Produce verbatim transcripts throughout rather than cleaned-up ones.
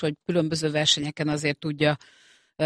hogy különböző versenyeken azért tudja ö,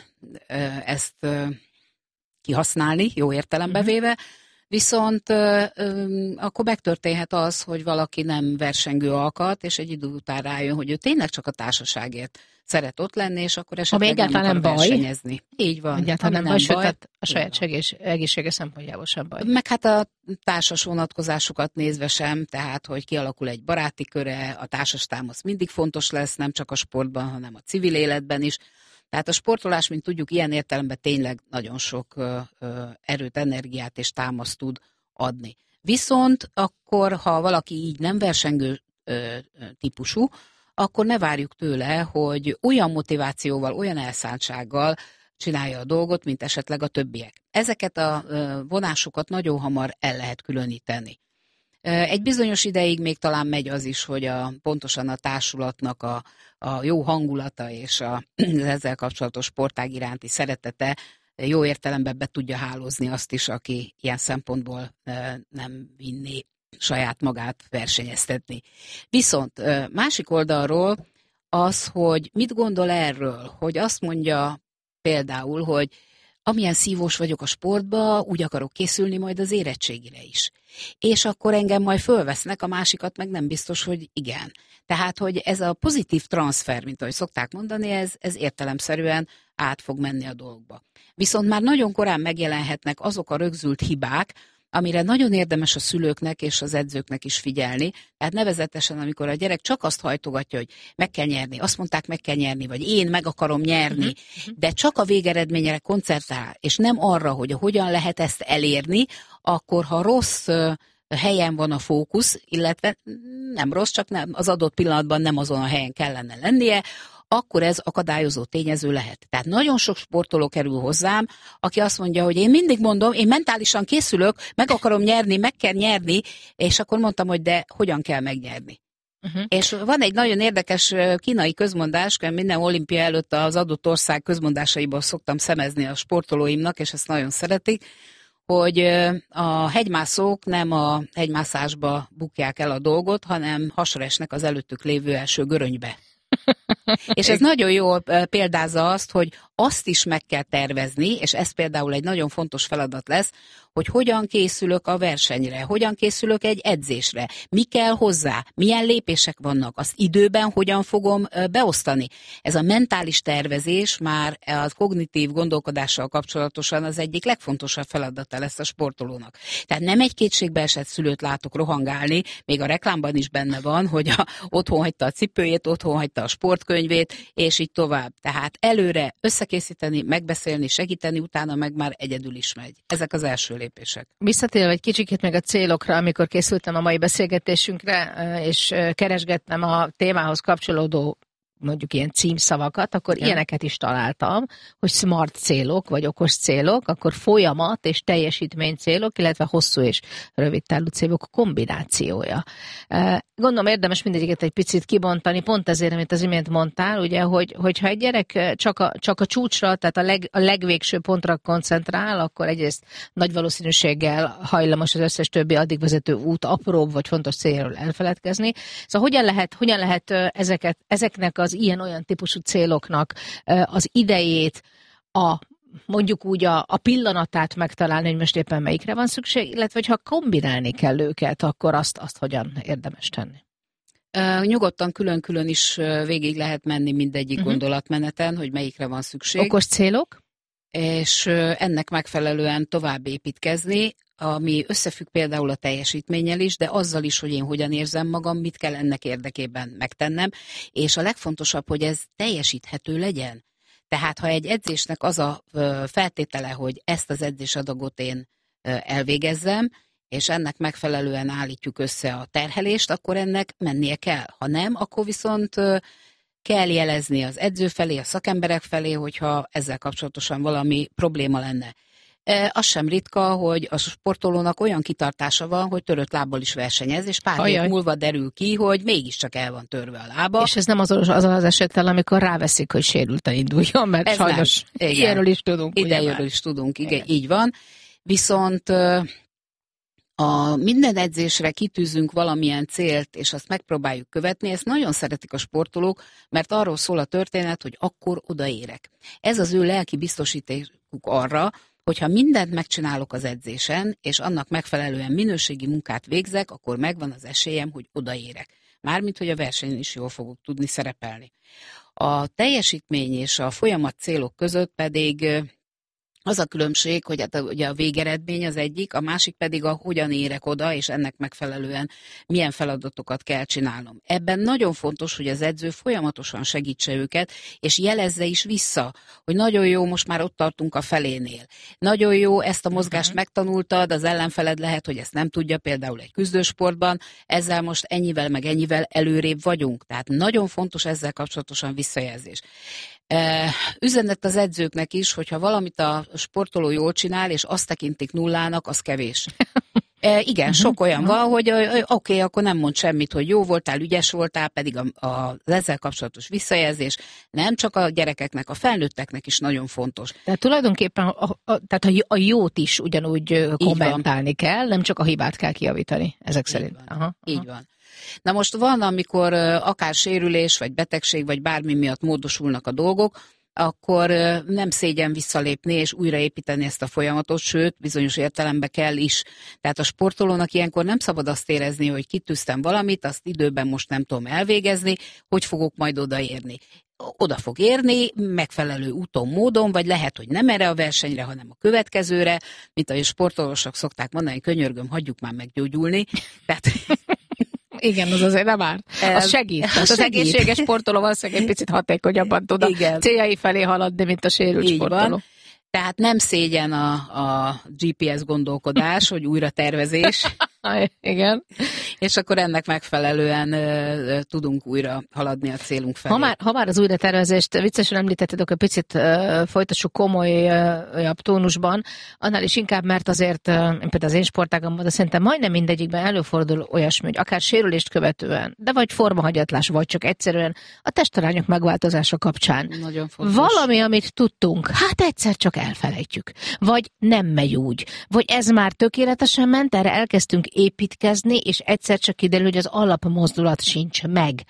ö, ezt ö, kihasználni, jó értelembe uh-huh. véve, viszont ö, ö, akkor megtörténhet az, hogy valaki nem versengő alkat, és egy idő után rájön, hogy ő tényleg csak a társaságért szeret ott lenni, és akkor esetleg nem akar nem versenyezni. Így van. Egyáltalán nem, nem baj, sőt, tehát a saját segés, egészsége szempontjából sem baj. Meg hát a társas vonatkozásokat nézve sem, tehát, hogy kialakul egy baráti köre, a társas támasz mindig fontos lesz, nem csak a sportban, hanem a civil életben is. Tehát a sportolás, mint tudjuk, ilyen értelemben tényleg nagyon sok ö, ö, erőt, energiát és támaszt tud adni. Viszont akkor, ha valaki így nem versengő ö, ö, típusú, akkor ne várjuk tőle, hogy olyan motivációval, olyan elszántsággal csinálja a dolgot, mint esetleg a többiek. Ezeket a vonásokat nagyon hamar el lehet különíteni. Egy bizonyos ideig még talán megy az is, hogy a, pontosan a társulatnak a, a jó hangulata és a, ezzel kapcsolatos sportág iránti szeretete jó értelemben be tudja hálózni azt is, aki ilyen szempontból nem vinné saját magát versenyeztetni. Viszont másik oldalról az, hogy mit gondol erről, hogy azt mondja például, hogy amilyen szívós vagyok a sportba, úgy akarok készülni majd az érettségire is. És akkor engem majd fölvesznek, a másikat meg nem biztos, hogy igen. Tehát, hogy ez a pozitív transfer, mint ahogy szokták mondani, ez, ez értelemszerűen át fog menni a dolgba. Viszont már nagyon korán megjelenhetnek azok a rögzült hibák, amire nagyon érdemes a szülőknek és az edzőknek is figyelni. Tehát nevezetesen, amikor a gyerek csak azt hajtogatja, hogy meg kell nyerni, azt mondták, meg kell nyerni, vagy én meg akarom nyerni, uh-huh. de csak a végeredményre koncentrál, és nem arra, hogy hogyan lehet ezt elérni, akkor ha rossz helyen van a fókusz, illetve nem rossz, csak nem, az adott pillanatban nem azon a helyen kellene lennie, akkor ez akadályozó tényező lehet. Tehát nagyon sok sportoló kerül hozzám, aki azt mondja, hogy én mindig mondom, én mentálisan készülök, meg akarom nyerni, meg kell nyerni, és akkor mondtam, hogy de hogyan kell megnyerni. Uh-huh. És van egy nagyon érdekes kínai közmondás, mert minden olimpia előtt az adott ország közmondásaiból szoktam szemezni a sportolóimnak, és ezt nagyon szeretik, hogy a hegymászók nem a hegymászásba bukják el a dolgot, hanem hasra esnek az előttük lévő első görönybe. És ez nagyon jól példázza azt, hogy azt is meg kell tervezni, és ez például egy nagyon fontos feladat lesz, hogy hogyan készülök a versenyre, hogyan készülök egy edzésre, mi kell hozzá, milyen lépések vannak, az időben hogyan fogom beosztani. Ez a mentális tervezés már a kognitív gondolkodással kapcsolatosan az egyik legfontosabb feladata lesz a sportolónak. Tehát nem egy kétségbeesett szülőt látok rohangálni, még a reklámban is benne van, hogy a, otthon hagyta a cipőjét, otthon hagyta a sportkönyvét, és így tovább. Tehát előre összekészíteni, megbeszélni, segíteni, utána meg már egyedül is megy. Ezek az első lépések. Visszatérve egy kicsikét meg a célokra, amikor készültem a mai beszélgetésünkre, és keresgettem a témához kapcsolódó mondjuk ilyen címszavakat, akkor ja. ilyeneket is találtam, hogy smart célok, vagy okos célok, akkor folyamat és teljesítmény célok, illetve hosszú és rövid távú célok kombinációja. Gondolom érdemes mindegyiket egy picit kibontani, pont ezért, amit az imént mondtál, ugye, hogy, hogyha egy gyerek csak a, csak a csúcsra, tehát a, leg, a legvégső pontra koncentrál, akkor egyrészt nagy valószínűséggel hajlamos az összes többi addig vezető út apróbb vagy fontos célról elfeledkezni. Szóval hogyan lehet, hogyan lehet ezeket, ezeknek az ilyen-olyan típusú céloknak az idejét, a, mondjuk úgy a, a pillanatát megtalálni, hogy most éppen melyikre van szükség, illetve ha kombinálni kell őket, akkor azt, azt hogyan érdemes tenni? Uh, nyugodtan külön-külön is végig lehet menni mindegyik uh-huh. gondolatmeneten, hogy melyikre van szükség. Okos célok? És ennek megfelelően tovább építkezni, ami összefügg például a teljesítménnyel is, de azzal is, hogy én hogyan érzem magam, mit kell ennek érdekében megtennem, és a legfontosabb, hogy ez teljesíthető legyen. Tehát ha egy edzésnek az a feltétele, hogy ezt az edzésadagot én elvégezzem, és ennek megfelelően állítjuk össze a terhelést, akkor ennek mennie kell. Ha nem, akkor viszont kell jelezni az edző felé, a szakemberek felé, hogyha ezzel kapcsolatosan valami probléma lenne. E, az sem ritka, hogy a sportolónak olyan kitartása van, hogy törött lábbal is versenyez, és pár hét múlva derül ki, hogy mégiscsak el van törve a lába. És ez nem azonos az az esettel, amikor ráveszik, hogy sérülten induljon, mert ez sajnos ilyenről is tudunk. Ilyenről is tudunk, igen, így van. Viszont a minden edzésre kitűzünk valamilyen célt, és azt megpróbáljuk követni, ezt nagyon szeretik a sportolók, mert arról szól a történet, hogy akkor odaérek. Ez az ő lelki biztosítékuk arra, hogyha mindent megcsinálok az edzésen, és annak megfelelően minőségi munkát végzek, akkor megvan az esélyem, hogy odaérek. Mármint, hogy a versenyen is jól fogok tudni szerepelni. A teljesítmény és a folyamat célok között pedig az a különbség, hogy hát ugye a végeredmény az egyik, a másik pedig a hogyan érek oda, és ennek megfelelően milyen feladatokat kell csinálnom. Ebben nagyon fontos, hogy az edző folyamatosan segítse őket, és jelezze is vissza, hogy nagyon jó, most már ott tartunk a felénél. Nagyon jó, ezt a mozgást uh-huh. megtanultad, az ellenfeled lehet, hogy ezt nem tudja, például egy küzdősportban, ezzel most ennyivel meg ennyivel előrébb vagyunk. Tehát nagyon fontos ezzel kapcsolatosan visszajelzés. Üzenet az edzőknek is, hogyha valamit a sportoló jól csinál, és azt tekintik nullának, az kevés. E, igen, uh-huh. sok olyan van, hogy oké, okay, akkor nem mond semmit, hogy jó voltál, ügyes voltál, pedig a, a, az ezzel kapcsolatos visszajelzés nem csak a gyerekeknek, a felnőtteknek is nagyon fontos. Tehát tulajdonképpen a, a, tehát a jót is ugyanúgy kommentálni kell, nem csak a hibát kell kijavítani, ezek Így szerint. Van. Aha, aha. Így van. Na most van, amikor akár sérülés, vagy betegség, vagy bármi miatt módosulnak a dolgok, akkor nem szégyen visszalépni és újraépíteni ezt a folyamatot, sőt, bizonyos értelemben kell is. Tehát a sportolónak ilyenkor nem szabad azt érezni, hogy kitűztem valamit, azt időben most nem tudom elvégezni, hogy fogok majd odaérni. Oda fog érni, megfelelő úton, módon, vagy lehet, hogy nem erre a versenyre, hanem a következőre, mint ahogy a sportolósok szokták mondani, könyörgöm, hagyjuk már meggyógyulni. Tehát... Igen, az azért nem árt. Az segít. Az, az egészséges sportoló valószínűleg egy picit hatékonyabban tud a céljai felé haladni, mint a sérült Így sportoló. Van. Tehát nem szégyen a, a gé pé es gondolkodás, hogy újra tervezés. Igen. És akkor ennek megfelelően uh, tudunk újra haladni a célunk felé. Ha már, ha már az újratervezést viccesen említetted, akkor picit uh, folytassuk komolyabb tónusban, annál is inkább, mert azért, uh, például az én sportágomban, de szerintem majdnem mindegyikben előfordul olyasmi, hogy akár sérülést követően, de vagy formahagyatlás, vagy csak egyszerűen a testarányok megváltozása kapcsán. Nagyon fontos. Valami, amit tudtunk, hát egyszer csak elfelejtjük. Vagy nem megy úgy. Vagy ez már tökéletesen ment, erre elkezdtünk építkezni, és egyszer csak kiderül, hogy az alapmozdulat sincs meg.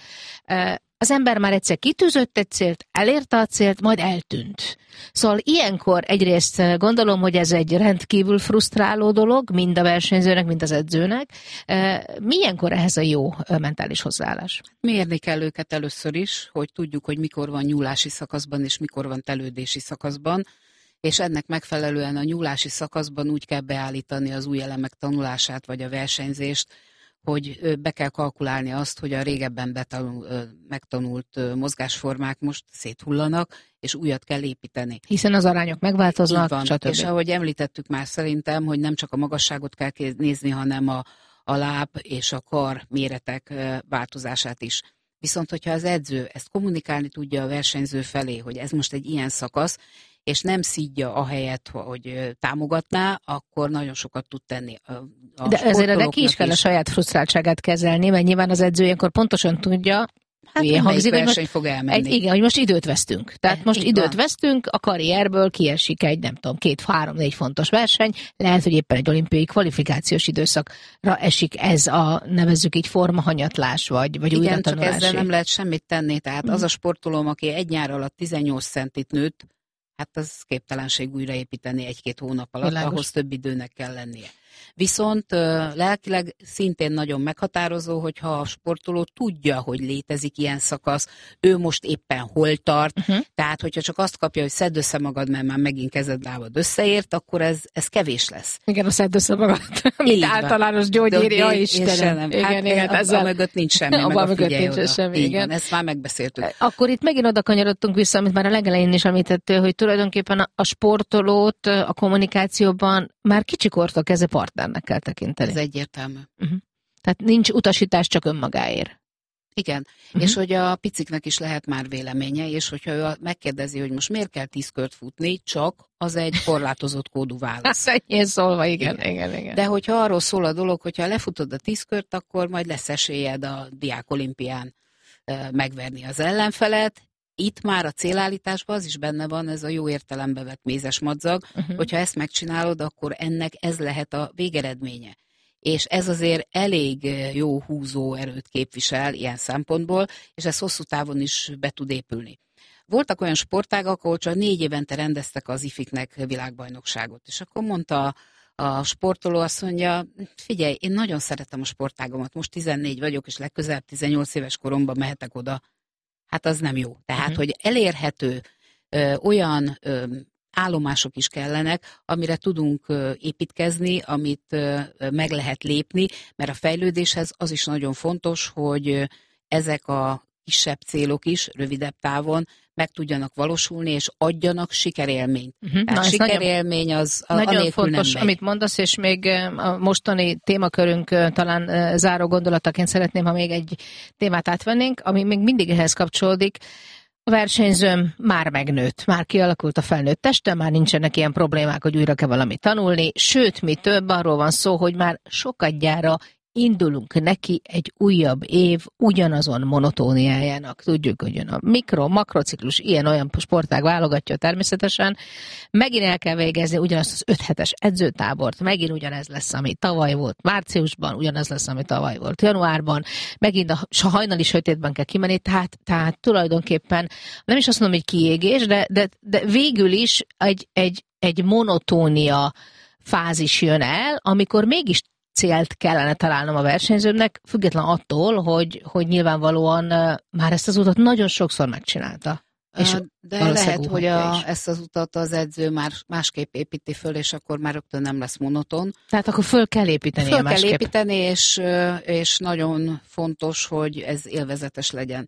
Az ember már egyszer kitűzött egy célt, elérte a célt, majd eltűnt. Szóval ilyenkor egyrészt gondolom, hogy ez egy rendkívül frusztráló dolog, mind a versenyzőnek, mind az edzőnek. Milyenkor ehhez a jó mentális hozzáállás? Mérni kell őket először is, hogy tudjuk, hogy mikor van nyúlási szakaszban, és mikor van telődési szakaszban, és ennek megfelelően a nyúlási szakaszban úgy kell beállítani az új elemek tanulását, vagy a versenyzést, hogy be kell kalkulálni azt, hogy a régebben betanul, megtanult mozgásformák most széthullanak, és újat kell építeni. Hiszen az arányok megváltoznak, stb. És ahogy említettük már szerintem, hogy nem csak a magasságot kell nézni, hanem a, a láb és a kar méretek változását is. Viszont, hogyha az edző ezt kommunikálni tudja a versenyző felé, hogy ez most egy ilyen szakasz, és nem szídja ahelyett, hogy támogatná, akkor nagyon sokat tud tenni. A, a De ezért neki is kell a saját frusztráltságát kezelni, mert nyilván az edző ilyenkor pontosan tudja, hát ilyen hangzik, hogy most, fog elmenni. Egy, igen, hogy most időt vesztünk. Tehát e, most időt van. vesztünk, a karrierből kiesik egy, nem tudom, két, három, négy fontos verseny, lehet, hogy éppen egy olimpiai kvalifikációs időszakra esik ez a, nevezzük így, formahanyatlás, vagy, vagy igen, csak ezzel nem lehet semmit tenni. Tehát mm. az a sportolóm, aki egy nyár alatt tizennyolc centit nőtt, hát az képtelenség újraépíteni egy-két hónap alatt, Világos. Ahhoz több időnek kell lennie. Viszont lelkileg szintén nagyon meghatározó, hogyha a sportoló tudja, hogy létezik ilyen szakasz, ő most éppen hol tart, uh-huh. tehát hogyha csak azt kapja, hogy szedd össze magad, mert már megint kezed lábad összeért, akkor ez, ez kevés lesz. Igen, a szedd össze magad, mint általános gyógyírja, Istenem. Igen, hát igen, ezzel... a mögött nincs semmi, a meg a figyelj oda. Semmi, igen. Van, ezt már megbeszéltük. Akkor itt megint oda kanyarodtunk vissza, amit már a legelején is említettél, hogy tulajdonképpen a sportolót a kommunikációban már kicsikortól kezdve partnernek kell tekinteni. Ez egyértelmű. Uh-huh. Tehát nincs utasítás csak önmagáért. Igen, uh-huh. és hogy a piciknek is lehet már véleménye, és hogyha ő megkérdezi, hogy most miért kell tíz kört futni, csak az egy korlátozott kódú válasz. Hát ennyi szólva, igen, igen, igen, igen. De hogyha arról szól a dolog, hogyha lefutod a tíz kört, akkor majd lesz esélyed a diák olimpián megverni az ellenfelet. Itt már a célállításban az is benne van, ez a jó értelembe vett mézes madzag, uh-huh. hogyha ezt megcsinálod, akkor ennek ez lehet a végeredménye. és ez azért elég jó húzó erőt képvisel ilyen szempontból, és ez hosszú távon is be tud épülni. Voltak olyan sportágak, ahol csak négy évente rendeztek az ifiknek világbajnokságot, és akkor mondta a sportoló, azt mondja, figyelj, én nagyon szeretem a sportágomat, most tizennégy vagyok, és legközelebb tizennyolc éves koromban mehetek oda. Hát az nem jó. Tehát, uh-huh. hogy elérhető ö, olyan ö, állomások is kellenek, amire tudunk ö, építkezni, amit ö, meg lehet lépni, mert a fejlődéshez az is nagyon fontos, hogy ö, ezek a kisebb célok is, rövidebb távon meg tudjanak valósulni, és adjanak sikerélményt. Uh-huh. Tehát Na, sikerélmény az a, nagyon anélkül fontos, nem megy. amit mondasz, és még a mostani témakörünk talán záró gondolataként szeretném, ha még egy témát átvennénk, ami még mindig ehhez kapcsolódik. A versenyzőm már megnőtt, már kialakult a felnőtt teste, már nincsenek ilyen problémák, hogy újra kell valamit tanulni, sőt, mi több, arról van szó, hogy már sokadjára indulunk neki egy újabb év ugyanazon monotóniájának. Tudjuk, hogy jön a mikro, makrociklus, ilyen-olyan sportág válogatja természetesen. Megint el kell végezni ugyanazt az öt hetes edzőtábort, megint ugyanez lesz, ami tavaly volt márciusban, ugyanez lesz, ami tavaly volt januárban, megint a hajnali sötétben kell kimenni, tehát, tehát tulajdonképpen nem is azt mondom, hogy kiégés, de, de, de végül is egy, egy, egy monotónia fázis jön el, amikor mégis célt kellene találnom a versenyzőmnek, független attól, hogy, hogy nyilvánvalóan már ezt az utat nagyon sokszor megcsinálta. És de lehet, hogy a, ezt az utat az edző már másképp építi föl, és akkor már rögtön nem lesz monoton. Tehát akkor föl kell építeni. Föl kell építeni, és, és nagyon fontos, hogy ez élvezetes legyen.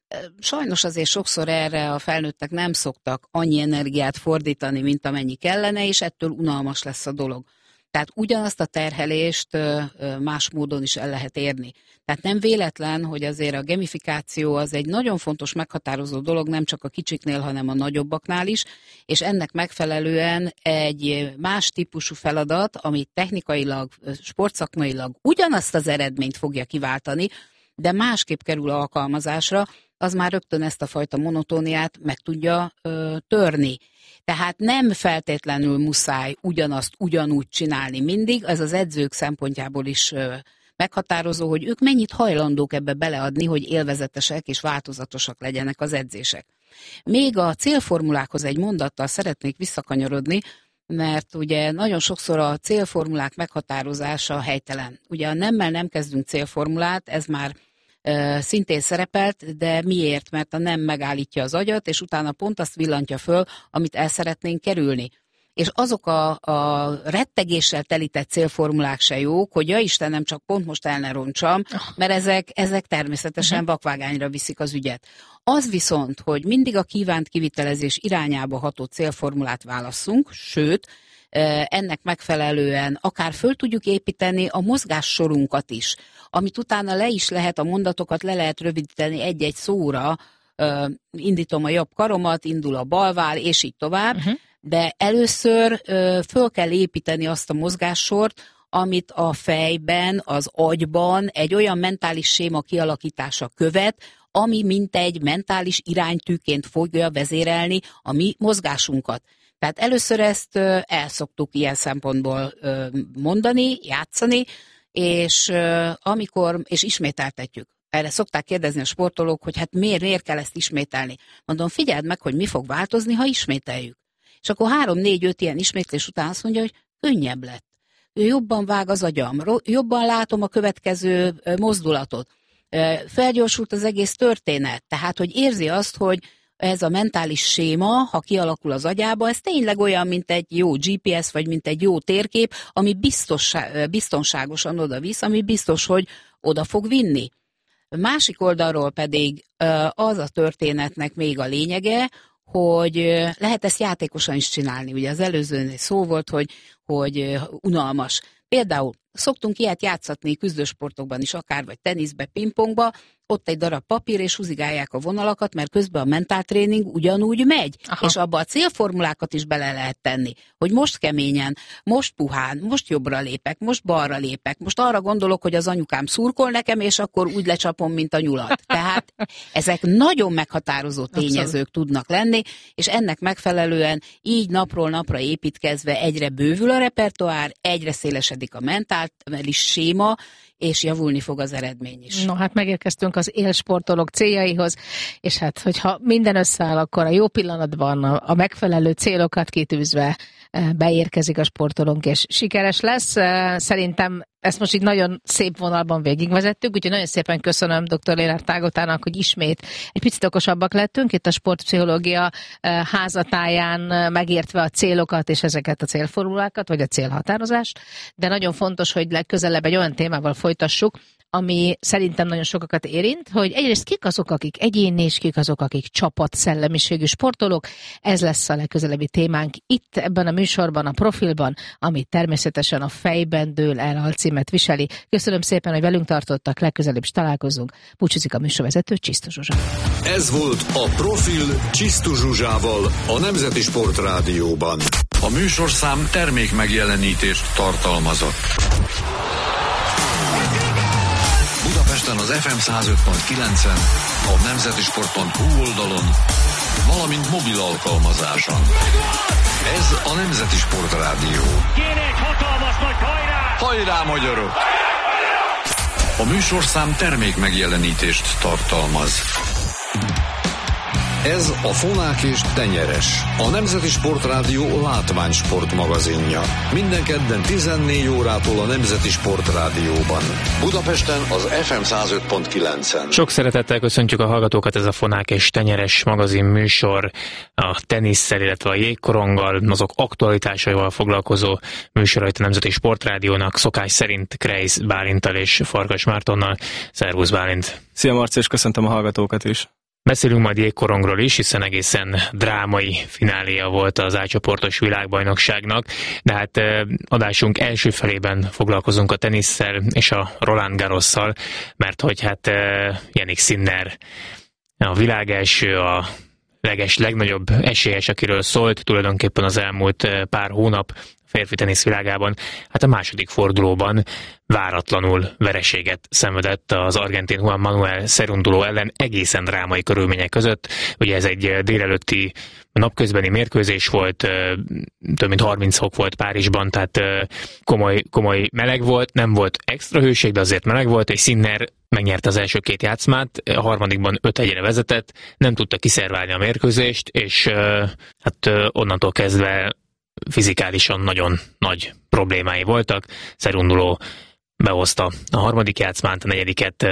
Sajnos azért sokszor erre a felnőttek nem szoktak annyi energiát fordítani, mint amennyi kellene, és ettől unalmas lesz a dolog. Tehát ugyanazt a terhelést más módon is el lehet érni. Tehát nem véletlen, hogy azért a gamifikáció az egy nagyon fontos meghatározó dolog, nem csak a kicsiknél, hanem a nagyobbaknál is, és ennek megfelelően egy más típusú feladat, ami technikailag, sportszakmailag ugyanazt az eredményt fogja kiváltani, de másképp kerül alkalmazásra, az már rögtön ezt a fajta monotóniát meg tudja ö, törni. Tehát nem feltétlenül muszáj ugyanazt ugyanúgy csinálni mindig, ez az edzők szempontjából is ö, meghatározó, hogy ők mennyit hajlandók ebbe beleadni, hogy élvezetesek és változatosak legyenek az edzések. Még a célformulákhoz egy mondattal szeretnék visszakanyarodni, mert ugye nagyon sokszor a célformulák meghatározása helytelen. Ugye a nemmel nem kezdünk célformulát, ez már uh, szintén szerepelt, de miért? Mert a nem megállítja az agyat, és utána pont azt villantja föl, amit el szeretnénk kerülni. És azok a, a rettegéssel telített célformulák se jók, hogy ja Istenem, csak pont most el ne roncsam, mert ezek, ezek természetesen uh-huh. vakvágányra viszik az ügyet. Az viszont, hogy mindig a kívánt kivitelezés irányába ható célformulát válasszunk, sőt, ennek megfelelően akár föl tudjuk építeni a mozgássorunkat is, amit utána le is lehet, a mondatokat le lehet rövidíteni egy-egy szóra, indítom a jobb karomat, indul a balvál, és így tovább, uh-huh. de először ö, föl kell építeni azt a mozgássort, amit a fejben, az agyban egy olyan mentális séma kialakítása követ, ami mint egy mentális iránytűként fogja vezérelni a mi mozgásunkat. Tehát először ezt ö, el szoktuk ilyen szempontból ö, mondani, játszani, és ö, amikor, és ismételtetjük. Erre szokták kérdezni a sportolók, hogy hát miért, miért kell ezt ismételni. Mondom, figyeld meg, hogy mi fog változni, ha ismételjük. És akkor három, négy, öt ilyen ismétlés után azt mondja, hogy könnyebb lett. Jobban vág az agyam, jobban látom a következő mozdulatot. Felgyorsult az egész történet, tehát, hogy érzi azt, hogy ez a mentális séma, ha kialakul az agyába, ez tényleg olyan, mint egy jó gé pé es, vagy mint egy jó térkép, ami biztos, biztonságosan oda visz, ami biztos, hogy oda fog vinni. Másik oldalról pedig az a történetnek még a lényege, hogy lehet ezt játékosan is csinálni. Ugye az előzőnél szó volt, hogy, hogy unalmas. Például szoktunk ilyet játszatni küzdősportokban is, akár vagy teniszbe, pingpongba, ott egy darab papír, és húzigálják a vonalakat, mert közben a mentáltréning ugyanúgy megy, Aha. és abba a célformulákat is bele lehet tenni, hogy most keményen, most puhán, most jobbra lépek, most balra lépek, most arra gondolok, hogy az anyukám szurkol nekem, és akkor úgy lecsapom, mint a nyulat. Tehát ezek nagyon meghatározó tényezők Abszolút. Tudnak lenni, és ennek megfelelően így napról napra építkezve egyre bővül a repertoár, egyre szélesedik a mentális séma, és javulni fog az eredmény is. No, hát megérkeztünk az élsportolók céljaihoz, és hát, hogyha minden összeáll, akkor a jó pillanatban a, a megfelelő célokat kitűzve beérkezik a sportolónk, és sikeres lesz. Szerintem ezt most így nagyon szép vonalban végigvezettük, úgyhogy nagyon szépen köszönöm dr. Lénárd Ágotának, hogy ismét egy picit okosabbak lettünk itt a sportpszichológia házatáján, megértve a célokat és ezeket a célformulákat, vagy a célhatározást, de nagyon fontos, hogy legközelebb egy olyan témával folytassuk, ami szerintem nagyon sokakat érint, hogy egyrészt kik azok, akik egyéni, és kik azok, akik csapat szellemiségű sportolók. Ez lesz a legközelebbi témánk itt ebben a műsorban, a profilban, ami természetesen a Fejben dől el alcímet viseli. Köszönöm szépen, hogy velünk tartottak, legközelebb is találkozunk. Búcsúzik a műsorvezető, Csisztus Zsuzsa. Ez volt a Profil Csisztus Zsuzsával a Nemzeti Sport Rádióban. A műsorszám termék megjelenítést tartalmazott. Budapesten az ef em száz öt pont kilencen, a nemzetisport pont hu oldalon, valamint mobil alkalmazáson. Ez a Nemzeti Sport Rádió. Kéne egy hatalmas nagy hajrá! Hajrá, magyarok! A műsorszám termék megjelenítést tartalmaz. Ez a Fonák és Tenyeres, a Nemzeti Sport Rádió látványsport magazinja. Minden kedden tizennégy órától a Nemzeti Sport Rádióban. Budapesten az ef em száz öt pont kilencen. Sok szeretettel köszöntjük a hallgatókat, ez a Fonák és Tenyeres magazin műsor, a tenisszel, illetve a jégkoronggal, azok aktualitásaival foglalkozó műsorait a Nemzeti Sport Rádiónak, szokás szerint Kreisz Bálinttal és Farkas Mártonnal. Szervusz Bálint! Szia Marci, és köszöntöm a hallgatókat is! Beszélünk majd jégkorongról is, hiszen egészen drámai fináléja volt az A-csoportos világbajnokságnak, de hát adásunk első felében foglalkozunk a tenisszel és a Roland Garrosszal, mert hogy hát Jannik Sinner a világ első, a leges, legnagyobb esélyes, akiről szólt tulajdonképpen az elmúlt pár hónap férfi tenisz világában, hát a második fordulóban váratlanul vereséget szenvedett az argentin Juan Manuel Cerundolo ellen egészen drámai körülmények között. Ugye ez egy délelőtti napközbeni mérkőzés volt, több mint harminc fok volt Párizsban, tehát komoly, komoly meleg volt, nem volt extra hőség, de azért meleg volt, és Sinner megnyerte az első két játszmát, a harmadikban öt egyre vezetett, nem tudta kiszerválni a mérkőzést, és hát onnantól kezdve fizikálisan nagyon nagy problémái voltak. Cerundolo behozta a harmadik játszmát, a negyediket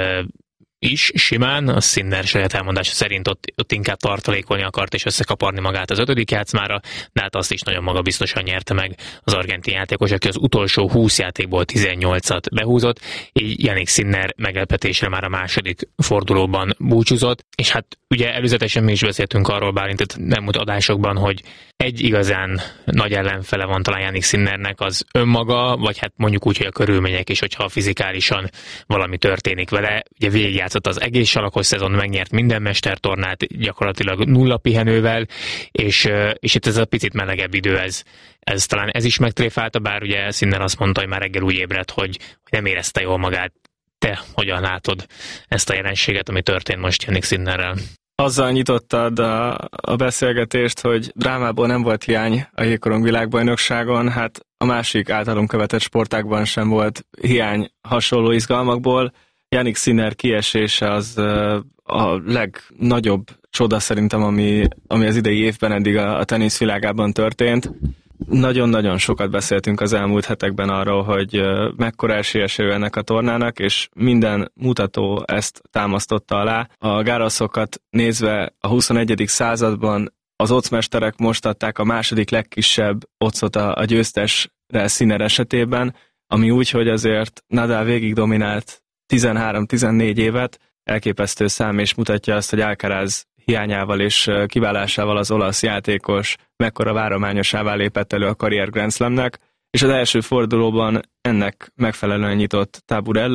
is simán, a Sinner saját elmondása szerint ott, ott inkább tartalékolni akart és összekaparni magát az ötödik játszmára, de hát azt is nagyon magabiztosan nyerte meg az argentin játékos, aki az utolsó húsz játékból tizennyolcat behúzott, így Jannik Sinner meglepetésre már a második fordulóban búcsúzott, és hát ugye előzetesen mi is beszéltünk arról, Bálint nem adásokban, hogy egy igazán nagy ellenfele van talán Jannik Sinnernek, az önmaga, vagy hát mondjuk úgy, hogy a körülmények is, hogyha fizikálisan valami történik vele. Ugye végigjátszott az egész salakos szezon, megnyert minden mestertornát, gyakorlatilag nulla pihenővel, és, és itt ez a picit melegebb idő, ez, ez talán ez is megtréfálta, bár ugye Sinner azt mondta, hogy már reggel úgy ébredt, hogy, hogy nem érezte jól magát. Te hogyan látod ezt a jelenséget, ami történt most Jannik Sinnerrel? Azzal nyitottad a, a beszélgetést, hogy drámából nem volt hiány a jégkorong világbajnokságon, hát a másik általunk követett sportágban sem volt hiány hasonló izgalmakból. Jannik Sinner kiesése az a legnagyobb csoda szerintem, ami, ami az idei évben eddig a, a tenisz világában történt. Nagyon-nagyon sokat beszéltünk az elmúlt hetekben arról, hogy mekkora esélyese ő ennek a tornának, és minden mutató ezt támasztotta alá. A Garrossokat nézve a huszonegyedik században az ocmesterek most adták a második legkisebb ocot a, a győztesre Sinner esetében, ami úgy, hogy azért Nadal végig dominált tizenhárom-tizennégy évet, elképesztő szám, és mutatja azt, hogy Alcaraz hiányával és kiválásával az olasz játékos mekkora várományosává lépett elő a karrier Grand Slamnek, és az első fordulóban ennek megfelelően nyitott Tabur ellen.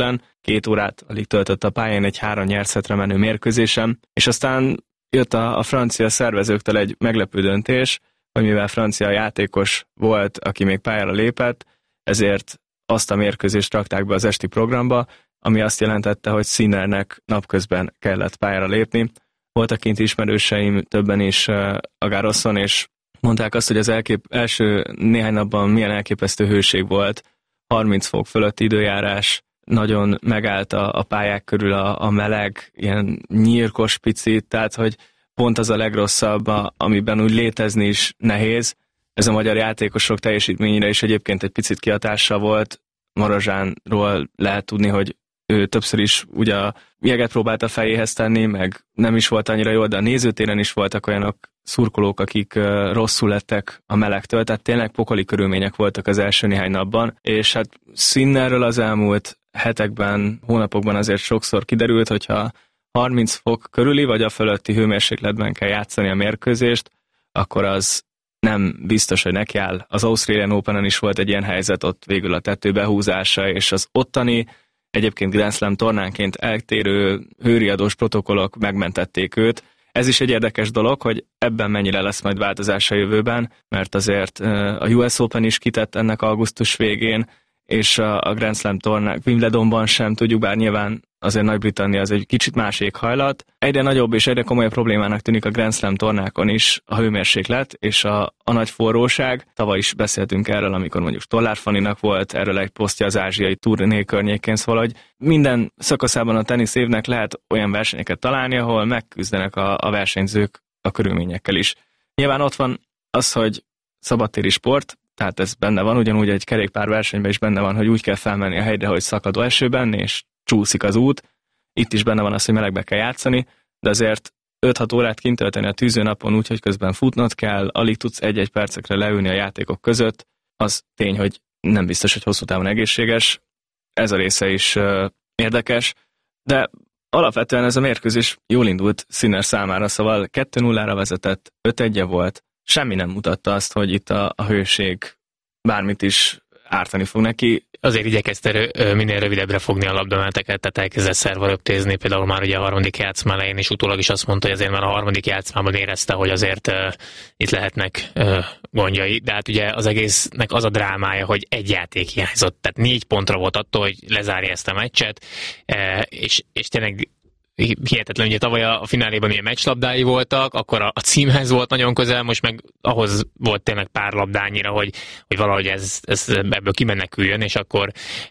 két órát alig töltött a pályán egy három nyert szettre menő mérkőzésem, és aztán jött a, a francia szervezőktől egy meglepő döntés, hogy mivel francia játékos volt, aki még pályára lépett, ezért azt a mérkőzést rakták be az esti programba, ami azt jelentette, hogy Sinnernek napközben kellett pályára lépni. Voltak kint ismerőseim, többen is a Garroson, és mondták azt, hogy az elkép, első néhány napban milyen elképesztő hőség volt, harminc fok fölötti időjárás, nagyon megállt a, a pályák körül a, a meleg, ilyen nyírkos picit, tehát hogy pont az a legrosszabb, a, amiben úgy létezni is nehéz. Ez a magyar játékosok teljesítményére is egyébként egy picit kihatással volt. Marozsánról lehet tudni, hogy ő többször is ugye a jeget próbált a fejéhez tenni, meg nem is volt annyira jó, de a nézőtéren is voltak olyanok szurkolók, akik rosszul lettek a melegtől, tehát tényleg pokoli körülmények voltak az első néhány napban, és hát Sinnerről az elmúlt hetekben, hónapokban azért sokszor kiderült, hogyha harminc fok körüli vagy a fölötti hőmérsékletben kell játszani a mérkőzést, akkor az nem biztos, hogy nekiáll. Az Australian Openen is volt egy ilyen helyzet, ott végül a tető behúzása, és az ottani egyébként Grand Slam tornánként eltérő hőriadós protokollok megmentették őt. Ez is egy érdekes dolog, hogy ebben mennyire lesz majd változás a jövőben, mert azért a U S Open is kitett ennek augusztus végén, és a Grand Slam tornák Wimbledonban sem tudjuk, bár nyilván azért Nagy-Britannia az egy kicsit más éghajlat. Egyre nagyobb és egyre komolyabb problémának tűnik a Grand Slam tornákon is a hőmérséklet és a, a nagy forróság. Tavaly is beszéltünk erről, amikor mondjuk Stollár Fanninak volt erről egy posztja az ázsiai turné környékén, szóval hogy minden szakaszában a tenisz évnek lehet olyan versenyeket találni, ahol megküzdenek a, a versenyzők a körülményekkel is. Nyilván ott van az, hogy szabadtéri sport, tehát ez benne van, ugyanúgy egy kerékpár versenyben is benne van, hogy úgy kell felmenni a hegyre, hogy szakadó esőben, és csúszik az út. Itt is benne van az, hogy melegbe kell játszani, de azért öt-hat órát kint tölteni a tűzőnapon úgy, hogy közben futnod kell, alig tudsz egy-egy percekre leülni a játékok között, az tény, hogy nem biztos, hogy hosszú távon egészséges. Ez a része is uh, érdekes, de alapvetően ez a mérkőzés jól indult Sinner számára, szóval kettő nullára vezetett, öt egy volt, semmi nem mutatta azt, hogy itt a, a hőség bármit is ártani fog neki. Azért igyekezte minél rövidebbre fogni a labdameneteket, tehát elkezdett szervaröptézni, például már ugye a harmadik játszma elején, és utólag is azt mondta, hogy azért már a harmadik játszmában érezte, hogy azért uh, itt lehetnek uh, gondjai, de hát ugye az egésznek az a drámája, hogy egy játék hiányzott, tehát négy pontra volt attól, hogy lezárja ezt a meccset, uh, és, és tényleg hihetetlen, ugye tavaly a fináléban ilyen meccslabdái voltak, akkor a, a címhez volt nagyon közel, most meg ahhoz volt tényleg pár labdányira, hogy, hogy valahogy ez, ez ebből kimeneküljön, és akkor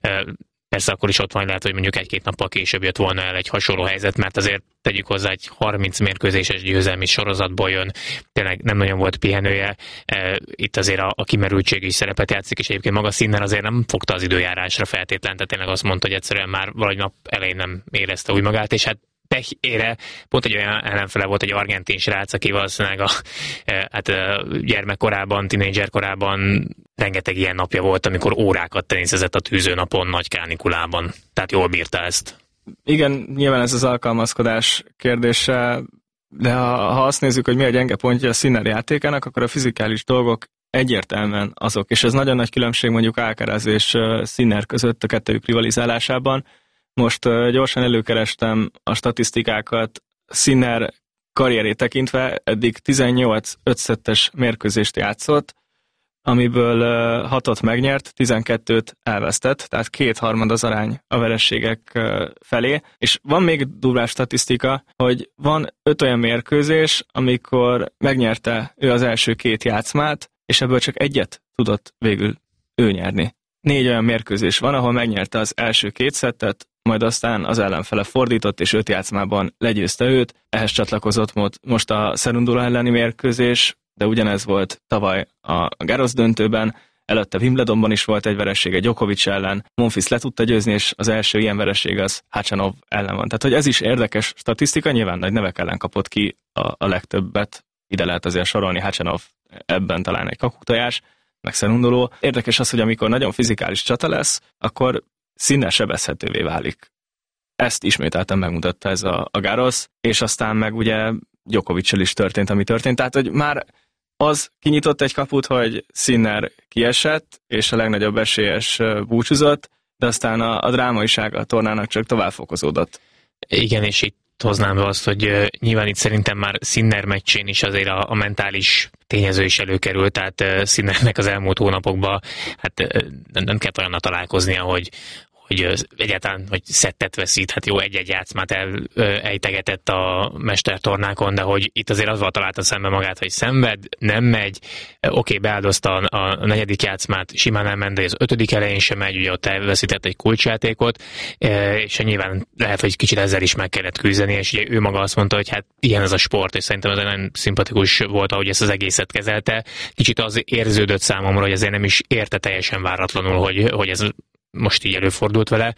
persze akkor is ott van, lehet, hogy mondjuk egy-két nappal később jött volna el egy hasonló helyzet, mert azért tegyük hozzá, egy harminc mérkőzéses győzelmi sorozatból jön, tényleg nem nagyon volt pihenője, itt azért a, a kimerültség is szerepet játszik, és egyébként maga Sinner azért nem fogta az időjárásra feltétlen, tehát tényleg azt mondta, hogy egyszerűen már valahogy nap elején nem érezte úgy magát, és hát pehére, pont egy olyan ellenfele volt, egy argentin srác, aki valószínűleg a, hát gyermekkorában, tínédzser korában rengeteg ilyen napja volt, amikor órákat teniszezett a tűzőnapon, nagy kánikulában. Tehát jól bírta ezt. Igen, nyilván ez az alkalmazkodás kérdése, de ha, ha azt nézzük, hogy mi a gyenge pontja a Sinner játékának, akkor a fizikális dolgok egyértelműen azok, és ez nagyon nagy különbség mondjuk Alcaraz és Sinner között a kettőjük rivalizálásában. Most uh, gyorsan előkerestem a statisztikákat. Sinner karrierét tekintve eddig tizennyolc ötszettes mérkőzést játszott, amiből uh, hatot megnyert, tizenkettőt elvesztett, tehát kétharmad az arány a vereségek uh, felé. És van még durvább statisztika, hogy van öt olyan mérkőzés, amikor megnyerte ő az első két játszmát, és ebből csak egyet tudott végül ő nyerni. Négy olyan mérkőzés van, ahol megnyerte az első két szettet, majd aztán az ellenfele fordított, és öt játszmában legyőzte őt. Ehhez csatlakozott most a Cerundolo elleni mérkőzés, de ugyanez volt tavaly a Garros döntőben, előtte Wimbledonban is volt egy veresége Djokovic ellen, Monfils le tudta győzni, és az első ilyen vereség az Khachanov ellen van. Tehát, hogy ez is érdekes statisztika, nyilván nagy nevek ellen kapott ki a, a legtöbbet, ide lehet azért sorolni Khachanov, ebben talán egy kakuktojás, meg Cerundolo. Érdekes az, hogy amikor nagyon fizikális csata lesz, akkor Sinner sebezhetővé válik. Ezt ismételten megmutatta ez a, a Garros, és aztán meg ugye Djokovic-sel is történt, ami történt. Tehát, hogy már az kinyitott egy kaput, hogy Sinner kiesett, és a legnagyobb esélyes búcsúzott, de aztán a, a drámaisága a tornának csak tovább fokozódott. Igen, és itt hoznám be azt, hogy uh, nyilván itt szerintem már Sinner meccsén is azért a, a mentális tényező is előkerült, tehát uh, Sinnernek az elmúlt hónapokban hát uh, nem, nem kellett olyannal találkoznia, hogy hogy egyáltalán hogy szettet veszít, hát jó, egy-egy játszmát elejtegetett a mestertornákon, de hogy itt azért azzal találta szembe magát, hogy szenved, nem megy, oké, okay, beáldozta a negyedik játszmát, simán elment, de az ötödik elején sem megy, ugye ott elveszített egy kulcsjátékot, és nyilván lehet, hogy kicsit ezzel is meg kellett küzdeni, és ugye ő maga azt mondta, hogy hát ilyen ez a sport, és szerintem ez nagyon szimpatikus volt, ahogy ezt az egészet kezelte. Kicsit az érződött számomra, hogy ezért nem is érte teljesen váratlanul, hogy, hogy ez most így előfordult vele,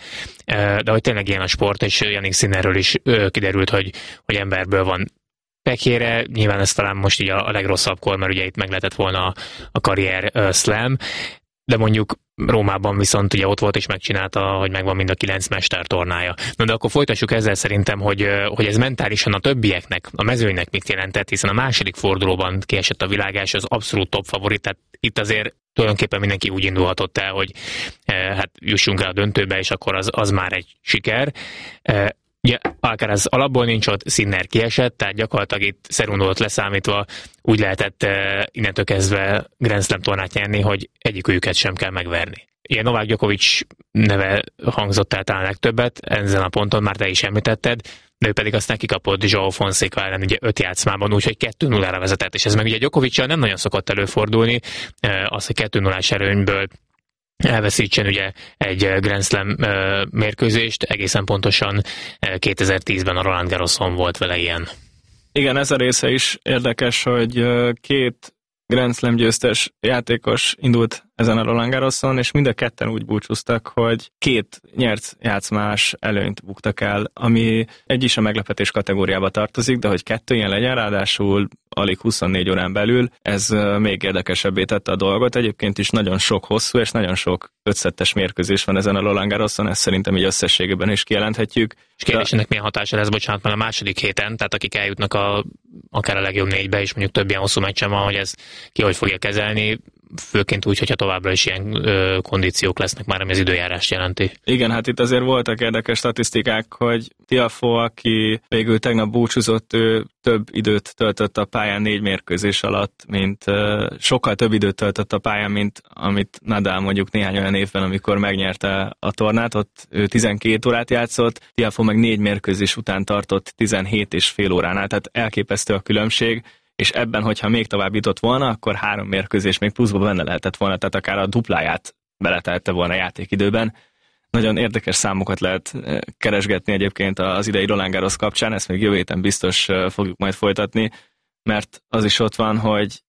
de hogy tényleg ilyen a sport, és Jannik Sinnerről is kiderült, hogy, hogy emberből van pekére, nyilván ez talán most így a legrosszabb kor, mert ugye itt meg lehetett volna a karrier slam, de mondjuk Rómában viszont ugye ott volt és megcsinálta, hogy megvan mind a kilenc mestertornája. Na de akkor folytassuk ezzel szerintem, hogy, hogy ez mentálisan a többieknek, a mezőnynek mit jelentett, hiszen a második fordulóban kiesett a világás, az abszolút top favorit, tehát itt azért tulajdonképpen mindenki úgy indulhatott el, hogy eh, hát jussunk el a döntőbe, és akkor az, az már egy siker. Eh, ugye Alcaraz alapból nincs ott, Sinner kiesett, tehát gyakorlatilag itt Cerundót leszámítva úgy lehetett eh, innentől kezdve Grand Slam tornát nyerni, hogy egyikőjüket sem kell megverni. Ilyen Novák Djokovic neve hangzott el talán legtöbbet, ezen a ponton már te is említetted, de ő pedig aztán kikapott João Fonseca ellen ugye öt játszmában, úgyhogy kettő nullára vezetett, és ez meg ugye Djokoviccal nem nagyon szokott előfordulni, az, hogy kettő nullás erőnyből elveszítsen ugye egy Grand Slam mérkőzést, egészen pontosan kétezer-tízben a Roland Garroson volt vele ilyen. Igen, ez a része is érdekes, hogy két Grand Slam győztes játékos indult ezen a Roland Garroson, és mind a ketten úgy búcsúztak, hogy két nyert játszmás előnyt buktak el, ami egy is a meglepetés kategóriába tartozik, de hogy kettő ilyen legyen, ráadásul alig huszonnégy órán belül, ez még érdekesebbé tette a dolgot. Egyébként is nagyon sok hosszú és nagyon sok ötszettes mérkőzés van ezen a Roland Garroson, ezt szerintem így összességében is kijelenthetjük. És kérdés, ennek milyen hatása lesz, bocsánat, már a második héten, tehát akik eljutnak a, akár a legjobb négybe, és mondjuk több ilyen hosszú meccsen van, hogy ez ki hogy fogja kezelni, főként úgy, hogyha továbbra is ilyen ö, kondíciók lesznek már, ami az időjárást jelenti. Igen, hát itt azért voltak érdekes statisztikák, hogy Tiafoe, aki végül tegnap búcsúzott, ő több időt töltött a pályán négy mérkőzés alatt, mint uh, sokkal több időt töltött a pályán, mint amit Nadal mondjuk néhány olyan évben, amikor megnyerte a tornát, ott ő tizenkét órát játszott, Tiafoe meg négy mérkőzés után tartott tizenhét és fél óránál, tehát elképesztő a különbség, és ebben, hogyha még tovább jutott volna, akkor három mérkőzés még pluszban benne lehetett volna, tehát akár a dupláját beletette volna a játékidőben. Nagyon érdekes számokat lehet keresgetni egyébként az idei Roland Garros kapcsán, ezt még jövő héten biztos fogjuk majd folytatni, mert az is ott van, hogy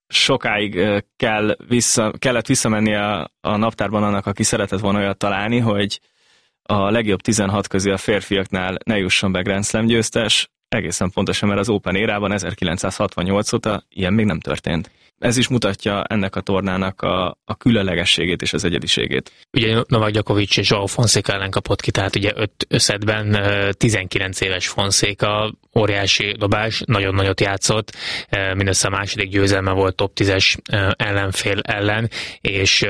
sokáig kell vissza, kellett visszamenni a, a naptárban annak, aki szeretett volna olyat találni, hogy a legjobb tizenhat közé a férfiaknál ne jusson be Grand Slam győztes, egészen pontosan, mert az Open érában ezerkilencszázhatvannyolc óta ilyen még nem történt. Ez is mutatja ennek a tornának a, a különlegességét és az egyediségét. Ugye Novák Djokovic és João Fonseca ellen kapott ki, tehát ugye öt összetben tizenkilenc éves Fonseca, óriási dobás, nagyon nagyot játszott, mindössze a második győzelme volt top tízes ellenfél ellen, és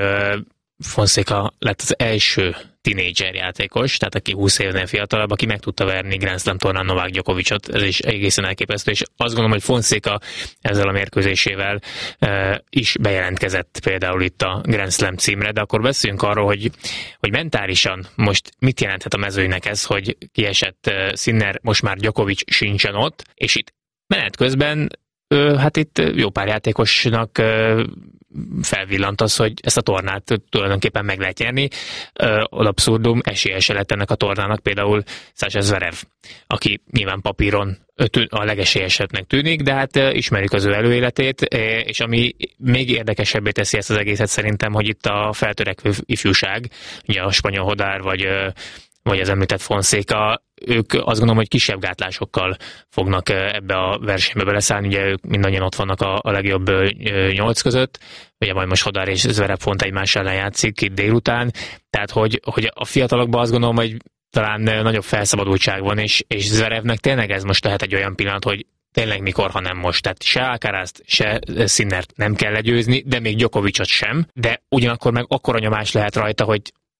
Fonseca lett az első tínédzser játékos, tehát aki húsz évnél fiatalabb, aki meg tudta verni Grand Slam tornán Novák Djokovicot, ez is egészen elképesztő, és azt gondolom, hogy Fonseca ezzel a mérkőzésével e, is bejelentkezett például itt a Grand Slam címre, de akkor beszéljünk arról, hogy, hogy mentálisan most mit jelenthet a mezőnynek ez, hogy kiesett e, Sinner, most már Djokovic sincsen ott, és itt menet közben e, hát itt jó pár játékosnak e, felvillant az, hogy ezt a tornát tulajdonképpen meg lehet nyerni. Ad abszurdum, esélyese lett ennek a tornának például Sasha Zverev, aki nyilván papíron a legesélyesebbnek tűnik, de hát ismerjük az ő előéletét, és ami még érdekesebbé teszi ezt az egészet szerintem, hogy itt a feltörekvő ifjúság, ugye a spanyol Hodár, vagy vagy az említett Fonseca, ők azt gondolom, hogy kisebb gátlásokkal fognak ebbe a versenybe beleszállni, ugye ők mindannyian ott vannak a, a legjobb nyolc között, ugye majd most Hodár és Zverev pont egymás ellen játszik itt délután, tehát hogy, hogy a fiatalokban azt gondolom, hogy talán nagyobb felszabadultság van, és, és Zverevnek tényleg ez most lehet egy olyan pillanat, hogy tényleg mikor, ha nem most. Tehát se Alcarazt, se Sinnert nem kell legyőzni, de még Djokovicot sem, de ugyanakkor meg akkora nyomás lehet rajta, hogy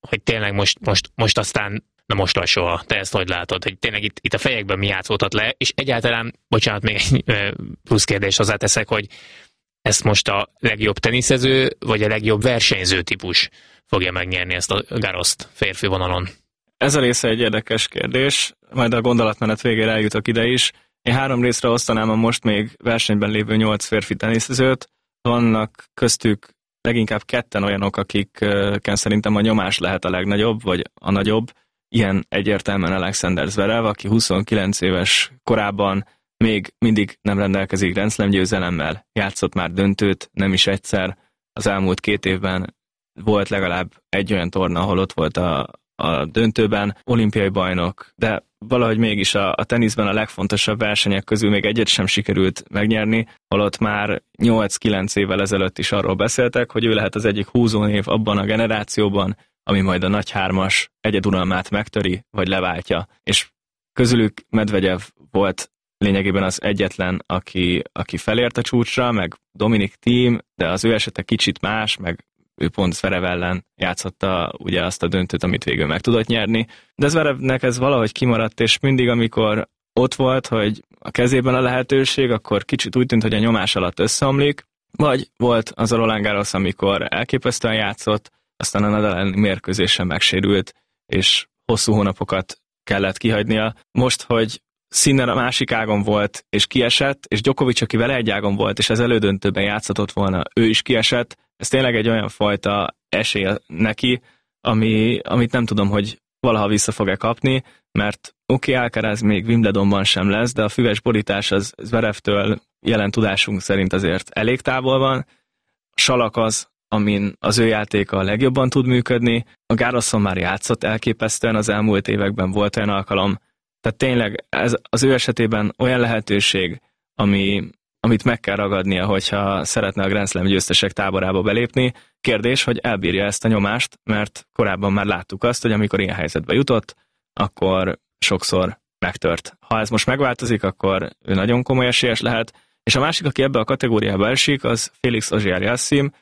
hogy tényleg most, most, most aztán na most vagy soha. Te ezt hogy látod? Hogy tényleg itt, itt a fejekben mi játszódhat le, és egyáltalán, bocsánat, még egy plusz kérdés hozzáteszek, hogy ezt most a legjobb teniszező, vagy a legjobb versenyző típus fogja megnyerni ezt a Garrost férfi vonalon? Ez a része egy érdekes kérdés, majd a gondolatmenet végére eljutok ide is. Én három részre osztanám a most még versenyben lévő nyolc férfi teniszezőt. Vannak köztük leginkább ketten olyanok, akikken szerintem a nyomás lehet a legnagyobb, vagy a nagyobb. Ilyen egyértelműen Alexander Zverev, aki huszonkilenc éves korában még mindig nem rendelkezik Grand Slam győzelemmel, játszott már döntőt, nem is egyszer. Az elmúlt két évben volt legalább egy olyan torna, ahol ott volt a, a döntőben, olimpiai bajnok, de valahogy mégis a, a teniszben a legfontosabb versenyek közül még egyet sem sikerült megnyerni, holott már nyolc-kilenc évvel ezelőtt is arról beszéltek, hogy ő lehet az egyik húzónév abban a generációban, ami majd a nagy hármas egyeduralmát megtöri, vagy leváltja. És közülük Medvegyev volt lényegében az egyetlen, aki, aki felért a csúcsra, meg Dominic Thiem, de az ő esete kicsit más, meg ő pont Zverev ellen játszotta ugye azt a döntőt, amit végül meg tudott nyerni. De Zverevnek ez valahogy kimaradt, és mindig, amikor ott volt, hogy a kezében a lehetőség, akkor kicsit úgy tűnt, hogy a nyomás alatt összeomlik, vagy volt az a Roland Garros, amikor elképesztően játszott, aztán a Nadal elleni mérkőzésen megsérült, és hosszú hónapokat kellett kihagynia. Most, hogy Sinner a másik ágon volt, és kiesett, és Djokovic, aki vele egy ágon volt, és az elődöntőben játszhatott volna, ő is kiesett. Ez tényleg egy olyan fajta esély neki, ami, amit nem tudom, hogy valaha vissza fog-e kapni, mert oké, okay, Alcaraz még Wimbledonban sem lesz, de a füves borítás az Zverevtől jelen tudásunk szerint azért elég távol van. Salak az, amin az ő játéka a legjobban tud működni. A Garroson már játszott elképesztően, az elmúlt években volt olyan alkalom. Tehát tényleg ez az ő esetében olyan lehetőség, ami, amit meg kell ragadnia, hogyha szeretne a Grand Slam győztesek táborába belépni. Kérdés, hogy elbírja ezt a nyomást, mert korábban már láttuk azt, hogy amikor ilyen helyzetbe jutott, akkor sokszor megtört. Ha ez most megváltozik, akkor ő nagyon komoly esélyes lehet. És a másik, aki ebbe a kategóriába esik, az Felix Auger-Aliassime,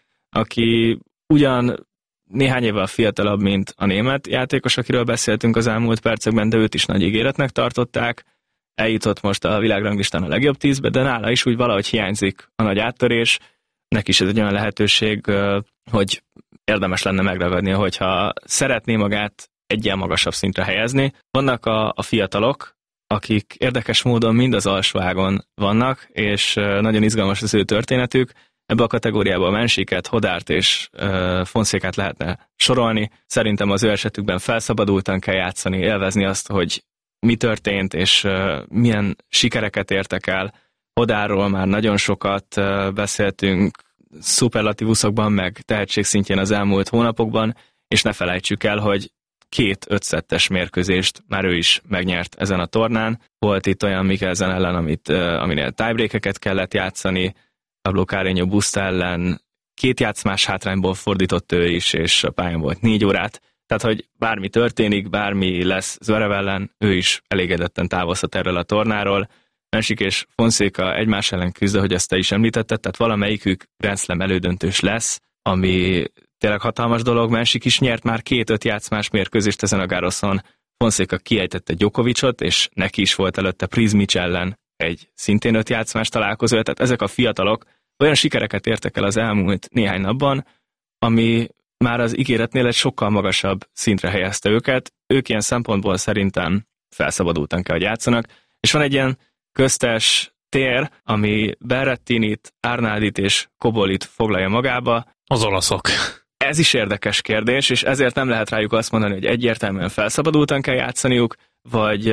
aki ugyan néhány évvel fiatalabb, mint a német játékos, akiről beszéltünk az elmúlt percekben, de őt is nagy ígéretnek tartották. Eljutott most a világranglistán a legjobb tízbe, de nála is úgy valahogy hiányzik a nagy áttörés. Neki is ez egy olyan lehetőség, hogy érdemes lenne megragadnia, hogyha szeretné magát egy ilyen magasabb szintre helyezni. Vannak a, a fiatalok, akik érdekes módon mind az alsóágon vannak, és nagyon izgalmas az ő történetük. Ebbe a kategóriába a Mensiket, Hodárt és uh, Fonszékát lehetne sorolni. Szerintem az ő esetükben felszabadultan kell játszani, élvezni azt, hogy mi történt, és uh, milyen sikereket értek el. Hodárról már nagyon sokat uh, beszéltünk szuperlatívuszokban, meg tehetségszintjén az elmúlt hónapokban, és ne felejtsük el, hogy két ötszettes mérkőzést már ő is megnyert ezen a tornán. Volt itt olyan Mikkelsen ellen, amit, uh, aminél tiebreakeket kellett játszani, Pablo Carreño Busta ellen két játszmás hátrányból fordított ő is, és a pályán volt négy órát. Tehát, hogy bármi történik, bármi lesz Zverev ellen, ő is elégedetten távozhat erről a tornáról. Mensik és Fonseca egymás ellen küzd, hogy ezt te is említetted, tehát valamelyikük Grand Slam elődöntős lesz, ami tényleg hatalmas dolog. Mensik is nyert már két öt játszmás mérkőzést ezen a Garroson. Fonseca kiejtette Djokovicot, és neki is volt előtte Prizmic ellen egy szintén öt játszmás találkozó, tehát ezek a fiatalok olyan sikereket értek el az elmúlt néhány napban, ami már az ígéretnél egy sokkal magasabb szintre helyezte őket. Ők ilyen szempontból szerintem felszabadultan kell, hogy játszanak, és van egy ilyen köztes tér, ami Berrettinit, Arnaldit és Kobolit foglalja magába. Az olaszok. Ez is érdekes kérdés, és ezért nem lehet rájuk azt mondani, hogy egyértelműen felszabadultan kell játszaniuk, vagy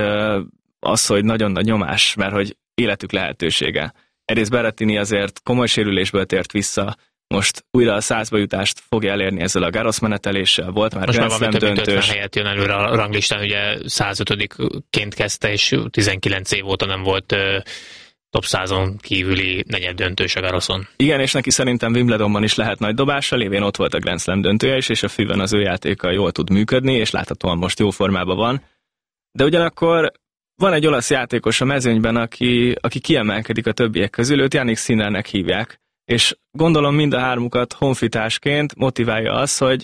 az, hogy nagyon nagy nyomás, mert hogy életük lehetősége. Egyrészt Berrettini azért komoly sérülésből tért vissza, most újra a százba jutást fogja elérni ezzel a Garros meneteléssel, volt már Grand Slam döntős. Most már ötven helyet jön előre a ranglistán, ugye százötödikként kezdte, és tizenkilenc év óta nem volt uh, top százon kívüli negyed döntős a Garroson. Igen, és neki szerintem Wimbledonban is lehet nagy dobása, lévén ott volt a Grand Slam döntője is, és a fűben az ő játéka jól tud működni, és láthatóan most jó formában van. De ugyanakkor van egy olasz játékos a mezőnyben, aki, aki kiemelkedik a többiek közül, őt Jannik Sinnernek hívják, és gondolom mind a hármukat honfitársként motiválja az, hogy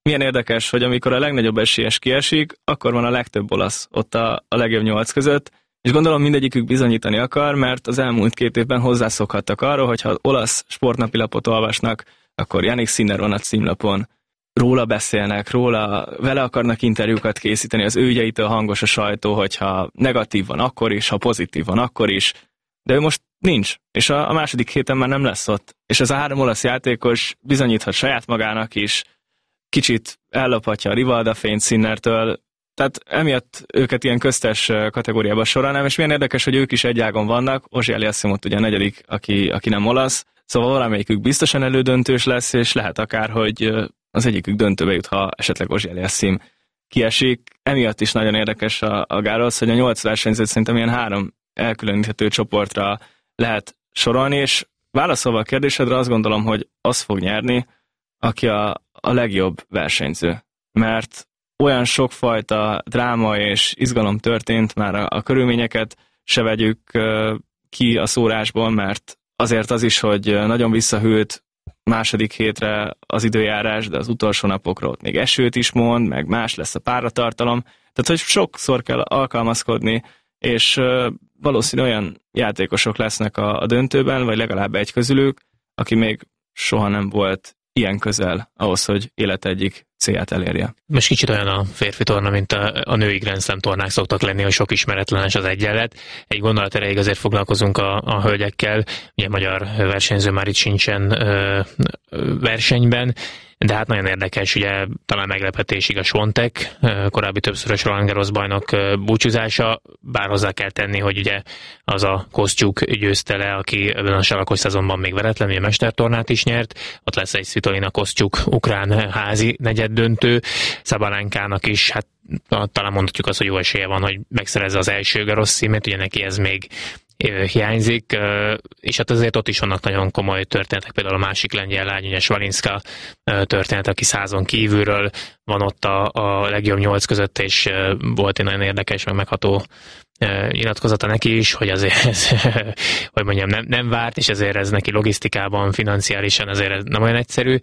milyen érdekes, hogy amikor a legnagyobb esélyes kiesik, akkor van a legtöbb olasz ott a, a legjobb nyolc között, és gondolom mindegyikük bizonyítani akar, mert az elmúlt két évben hozzászokhattak arra, hogy ha olasz sportnapilapot olvasnak, akkor Jannik Sinner van a címlapon, róla beszélnek, róla, vele akarnak interjúkat készíteni, az ő ügyeitől hangos a sajtó, hogyha negatív van akkor is, ha pozitív van akkor is, de ő most nincs, és a, a második héten már nem lesz ott. És ez a három olasz játékos bizonyíthat saját magának is, kicsit ellophatja a Rivalda fényt Sinnertől, tehát emiatt őket ilyen köztes kategóriába sorolnám, és milyen érdekes, hogy ők is egy ágon vannak, Ozsi Eliasszimot ugye a negyedik, aki, aki nem olasz, szóval valamelyikük biztosan elődöntős lesz, és lehet akár, hogy az egyikük döntőbe jut, ha esetleg Ozsi Eliasszim kiesik. Emiatt is nagyon érdekes a, a Garros, hogy a nyolc versenyzőt szerintem ilyen három elkülöníthető csoportra lehet sorolni, és válaszolva a kérdésedre azt gondolom, hogy az fog nyerni, aki a, a legjobb versenyző. Mert olyan sokfajta dráma és izgalom történt, már a, a körülményeket se vegyük uh, ki a szórásból, mert azért az is, hogy nagyon visszahűlt második hétre az időjárás, de az utolsó napokra ott még esőt is mond, meg más lesz a páratartalom. Tehát, hogy sokszor kell alkalmazkodni, és uh, valószínű olyan játékosok lesznek a, a döntőben, vagy legalább egy közülük, aki még soha nem volt ilyen közel ahhoz, hogy élet egyik célját elérje. Most kicsit olyan a férfi torna, mint a, a női Grand Slam tornák szoktak lenni, hogy sok ismeretlenes az egyenlet. Egy gondolat erejéig azért foglalkozunk a, a hölgyekkel. Ugye magyar versenyző már itt sincsen ö, versenyben, de hát nagyon érdekes, ugye talán meglepetésig a Swiatek, korábbi többszörös Roland Garros bajnok búcsúzása, bár hozzá kell tenni, hogy ugye az a Kosztjuk győzte le, aki ebben a salakos szezonban még veretlen, a mestertornát is nyert, ott lesz egy Svitolina Kosztjuk ukrán házi negyeddöntő, Szabalánkának is, hát talán mondhatjuk azt, hogy jó esélye van, hogy megszerezze az első Garros címét, ugye neki ez még hiányzik, és hát azért ott is vannak nagyon komoly történetek, például a másik lengyel lány, ugye Svalinska történet, aki százon kívülről van ott a, a legjobb nyolc között, és volt egy nagyon érdekes, meg megható nyilatkozata neki is, hogy azért ez, hogy mondjam, nem, nem várt, és ezért ez neki logisztikában, financiálisan azért ez nem olyan egyszerű.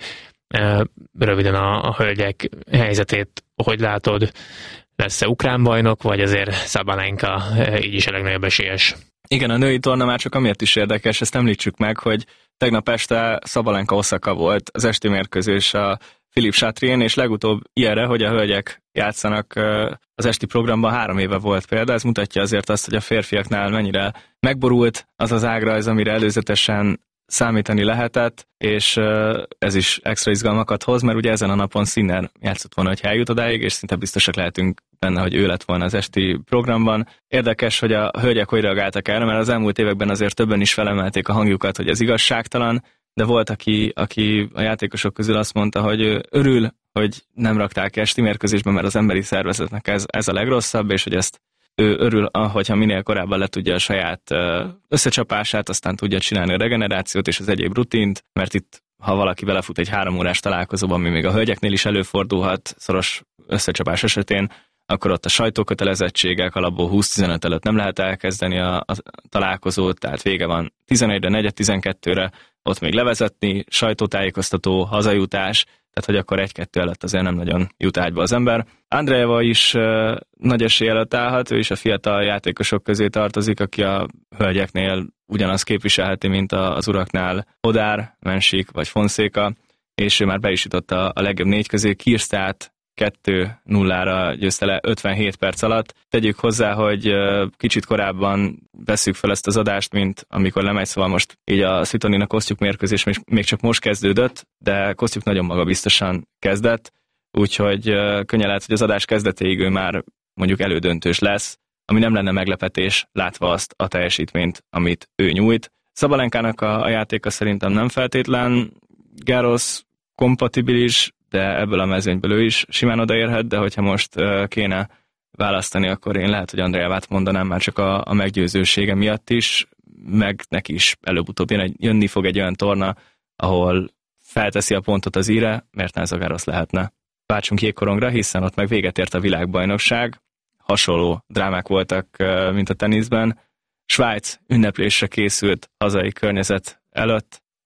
Röviden a, a hölgyek helyzetét, hogy látod, lesz-e ukrán bajnok, vagy azért Szabalenka így is a legnagyobb esélyes? Igen, a női torna már csak amiatt is érdekes, ezt említsük meg, hogy tegnap este Szabalenka Oszaka volt az esti mérkőzés a Philippe Chatrier, és legutóbb ilyenre, hogy a hölgyek játszanak az esti programban, három éve volt példa. Ez mutatja azért azt, hogy a férfiaknál mennyire megborult az az ágrajz, amire előzetesen számítani lehetett, és ez is extra izgalmakat hoz, mert ugye ezen a napon Sinner játszott volna, hogy eljut odáig, és szinte biztosak lehetünk benne, hogy ő lett volna az esti programban. Érdekes, hogy a hölgyek hogy reagáltak erre, mert az elmúlt években azért többen is felemelték a hangjukat, hogy ez igazságtalan, de volt, aki, aki a játékosok közül azt mondta, hogy örül, hogy nem rakták esti mérkőzésben, mert az emberi szervezetnek ez, ez a legrosszabb, és hogy ezt ő örül, hogyha minél korábban le tudja a saját összecsapását, aztán tudja csinálni a regenerációt és az egyéb rutint, mert itt, ha valaki belefut egy három órás találkozóban, ami még a hölgyeknél is előfordulhat szoros összecsapás esetén, akkor ott a sajtókötelezettségek alapból húsz-tizenöt előtt nem lehet elkezdeni a, a találkozót, tehát vége van tizenegyre, negyed tizenkettőre, ott még levezetni, sajtótájékoztató, hazajutás, tehát hogy akkor egy-kettő előtt azért nem nagyon jut ágyba az ember. Andreeva is uh, nagy esély előtt állhat, ő is a fiatal játékosok közé tartozik, aki a hölgyeknél ugyanazt képviselheti, mint az uraknál Hodár, Mensik vagy Fonseca, és ő már be is jutott a, a legjobb négy közé, Kirstát kettő nullára győzte le ötvenhét perc alatt. Tegyük hozzá, hogy kicsit korábban veszük fel ezt az adást, mint amikor lemegy, szóval most így a Svitolina Kosztjuk mérkőzés még csak most kezdődött, de Kosztjuk nagyon magabiztosan kezdett, úgyhogy könnyen lehet, hogy az adás kezdetéig ő már mondjuk elődöntős lesz, ami nem lenne meglepetés, látva azt a teljesítményt, amit ő nyújt. Szabalenkának a, a játéka szerintem nem feltétlen Garros kompatibilis, de ebből a mezőnyből ő is simán odaérhet, de hogyha most kéne választani, akkor én lehet, hogy Andreevát mondanám már csak a, a meggyőzősége miatt is, meg neki is előbb-utóbb jönni fog egy olyan torna, ahol felteszi a pontot az íre, mert ne ez a Garros lehetne. Váltsunk jégkorongra, hiszen ott meg véget ért a világbajnokság, hasonló drámák voltak, mint a teniszben. Svájc ünneplésre készült hazai környezet előtt,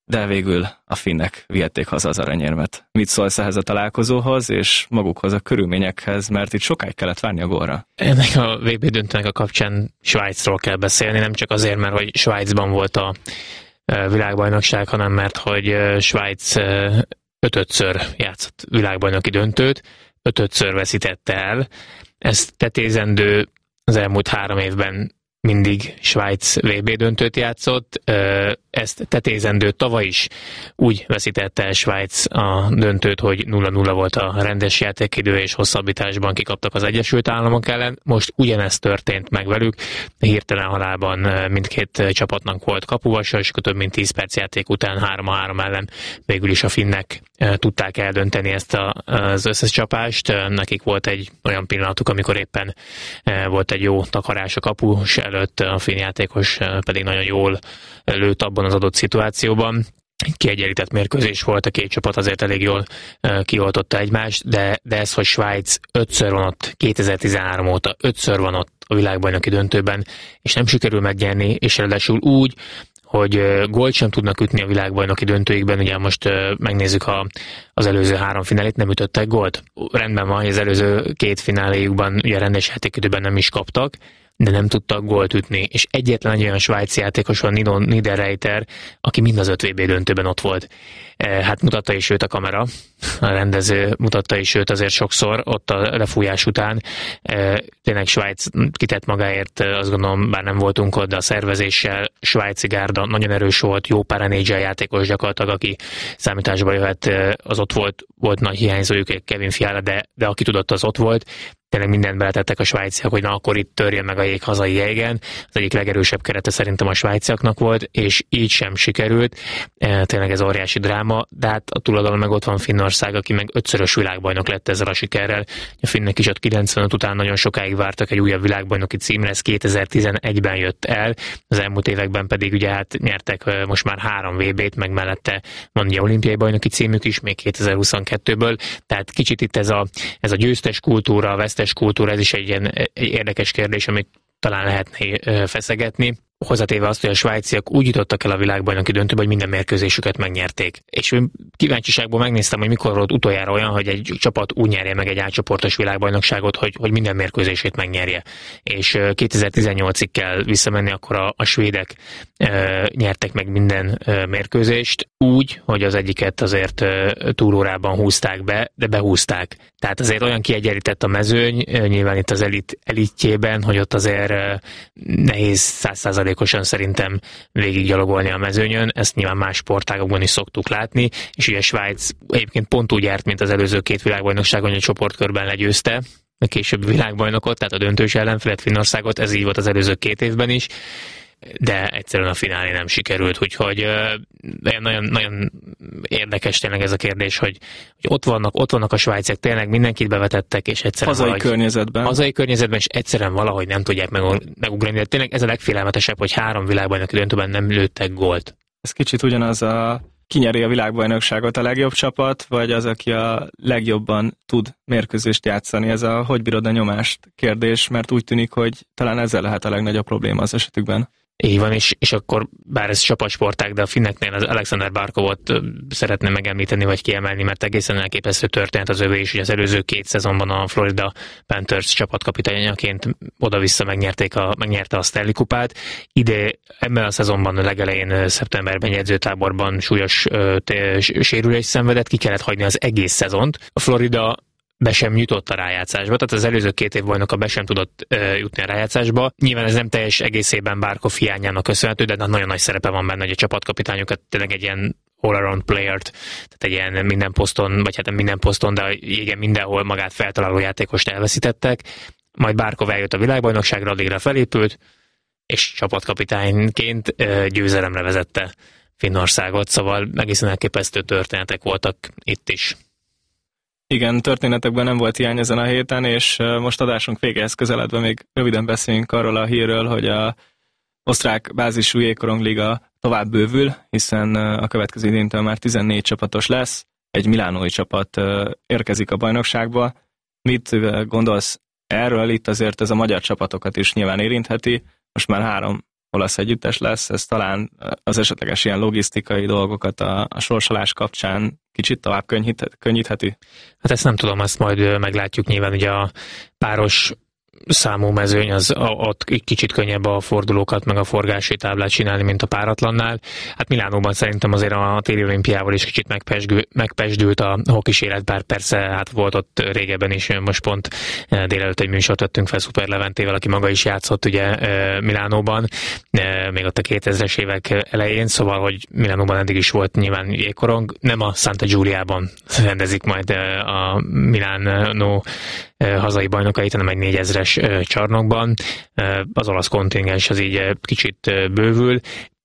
de végül a finnek vihették haza az aranyérmet. Mit szólsz ehhez a találkozóhoz, és magukhoz a körülményekhez, mert itt sokáig kellett várni a gólra? Ennek a vé bé döntőnek a kapcsán Svájcról kell beszélni, nem csak azért, mert hogy Svájcban volt a világbajnokság, hanem mert hogy Svájc ötödször játszott világbajnoki döntőt, ötödször veszítette el. Ez tetézendő, az elmúlt három évben mindig Svájc vé bé döntőt játszott, ezt tetézendő tavaly is úgy veszítette el Svájc a döntőt, hogy nulla nulla volt a rendes játékidő, és hosszabbításban kikaptak az Egyesült Államok ellen. Most ugyanezt történt meg velük, hirtelen halálban mindkét csapatnak volt kapuvasa, és több mint tíz perc játék után három a három ellen végül is a finnek tudták eldönteni ezt a, az összes csapást. Nekik volt egy olyan pillanatuk, amikor éppen volt egy jó takarás a kapus előtt, a finn játékos pedig nagyon jól lőtt abban az adott szituációban. Kiegyenlített mérkőzés volt, a két csapat azért elég jól kioltotta egymást, de, de ez, hogy Svájc ötször van ott kétezer-tizenhárom óta, ötször van ott a világbajnoki döntőben, és nem sikerül megnyerni, és ráadásul úgy, hogy gólt sem tudnak ütni a világbajnoki döntőikben. Ugye most megnézzük a, az előző három finálét, nem ütöttek gólt. Rendben van, hogy az előző két fináléjukban ugye rendes játékidőben nem is kaptak, de nem tudtak gólt ütni, és egyetlen egy olyan svájci játékos van, Nino Niederreiter, aki mind az öt vé bé döntőben ott volt. Hát mutatta is őt a kamera, a rendező mutatta is őt azért sokszor, ott a lefújás után. Tényleg Svájc kitett magáért, azt gondolom, bár nem voltunk ott, de a szervezéssel svájci gárda nagyon erős volt, jó pár en há el játékos gyakorlatilag, aki számításba jöhet, az ott volt, volt nagy hiányzójuk, Kevin Fiala, de, de aki tudott, az ott volt. Tényleg mindent beletettek a svájciak, hogy na akkor itt törjön meg a jég hazai jégen. Az egyik legerősebb kerete szerintem a svájciaknak volt, és így sem sikerült. Tényleg ez óriási dráma, de hát a túloldalon meg ott van Finnország, aki meg ötszörös világbajnok lett ezzel a sikerrel. A finnek is ott kilencvenöt után nagyon sokáig vártak egy újabb világbajnoki címre, ez kétezer-tizenegyben jött el, az elmúlt években pedig ugye hát nyertek most már három vé bét, meg mellette van ugye olimpiai bajnoki címük is, még kétezer-huszonkettőből, tehát kicsit itt ez a, ez a győztes kultúra, a vesztes kultúra, ez is egy ilyen egy érdekes kérdés, amit talán lehetne feszegetni. Hozzátéve azt, hogy a svájciak úgy jutottak el a világbajnoki döntőbe, hogy minden mérkőzésüket megnyerték. És kíváncsiságból megnéztem, hogy mikor volt utoljára olyan, hogy egy csapat úgy nyerje meg egy átcsoportos világbajnokságot, hogy, hogy minden mérkőzését megnyerje. És kétezer-tizennyolcig kell visszamenni, akkor a, a svédek e, nyertek meg minden e, mérkőzést, úgy, hogy az egyiket azért e, túlórában húzták be, de behúzták. Tehát azért olyan kiegyenlített a mezőny, e, nyilván itt az elit, elitjében, hogy ott azért e, nehéz száz százalékosan szerintem végiggyalogolni a mezőnyön, ezt nyilván más sportágokban is szoktuk látni, és ugye Svájc egyébként pont úgy járt, mint az előző két világbajnokságon, hogy a csoportkörben legyőzte a későbbi világbajnokot, tehát a döntős ellenfelet, Finnországot, ez így volt az előző két évben is, de egyszerűen a finálé nem sikerült, úgyhogy uh, nagyon, nagyon érdekes tényleg ez a kérdés, hogy, hogy ott vannak, ott vannak a svájciak, tényleg mindenkit bevetettek, és egyszerűen hazai valahogy, környezetben. Hazai környezetben, és egyszerűen valahogy nem tudják megugrani, de tényleg ez a legfélelmetesebb, hogy három világbajnoki döntőben nem lőttek gólt. Ez kicsit ugyanaz a kinyeri a világbajnokságot a legjobb csapat, vagy az, aki a legjobban tud mérkőzést játszani. Ez a hogy bírod a nyomást kérdés, mert úgy tűnik, hogy talán ezzel lehet a legnagyobb probléma az esetükben. Így van, és, és akkor, bár ez csapatsportág, de a finneknél az Alexander Barkovot szeretném megemlíteni, vagy kiemelni, mert egészen elképesztő történet az övé is, hogy az előző két szezonban a Florida Panthers csapatkapitányaként oda-vissza megnyerték a, megnyerte a Stanley kupát. Ide ebben a szezonban a legelején szeptemberben edzőtáborban súlyos sérülés szenvedett, ki kellett hagyni az egész szezont. A Florida be sem jutott a rájátszásba, tehát az előző két év bajnoka be sem tudott uh, jutni a rájátszásba. Nyilván ez nem teljes egészében Barkov hiányának köszönhető, de nagyon nagy szerepe van benne, hogy a csapatkapitányokat tényleg egy ilyen all-around player-t, tehát egy ilyen minden poszton, vagy hát nem minden poszton, de igen, mindenhol magát feltaláló játékost elveszítettek. Majd Barkov eljött a világbajnokságra, addigra felépült, és csapatkapitányként uh, győzelemre vezette Finnországot, szóval egészen elképesztő történetek voltak itt is. Igen, történetekben nem volt hiány ezen a héten, és most adásunk végéhez közeledve még röviden beszéljünk arról a hírről, hogy a osztrák bázisú jégkorongliga tovább bővül, hiszen a következő idéntől már tizennégy csapatos lesz, egy milánói csapat érkezik a bajnokságba. Mit gondolsz erről? Itt azért ez a magyar csapatokat is nyilván érintheti. Most már három olasz együttes lesz, ez talán az esetleges ilyen logisztikai dolgokat a, a sorsolás kapcsán kicsit tovább könnyít, könnyítheti? Hát ezt nem tudom, ezt majd meglátjuk. Nyilván ugye a páros számú mezőny, az ott kicsit könnyebb a fordulókat, meg a forgási táblát csinálni, mint a páratlannál. Hát Milánóban szerintem azért a téli olimpiával is kicsit megpesdült a hokis élet, bár persze hát volt ott régebben is, most pont délelőtt egy műsort vettünk fel Szuper Leventével, aki maga is játszott ugye Milánóban, még ott a kétezres évek elején, szóval, hogy Milánóban eddig is volt nyilván jégkorong, nem a Santa Giuliában rendezik majd a Milánó hazai bajnokait, hanem egy négyezres csarnokban. Az olasz kontingens az így kicsit bővül.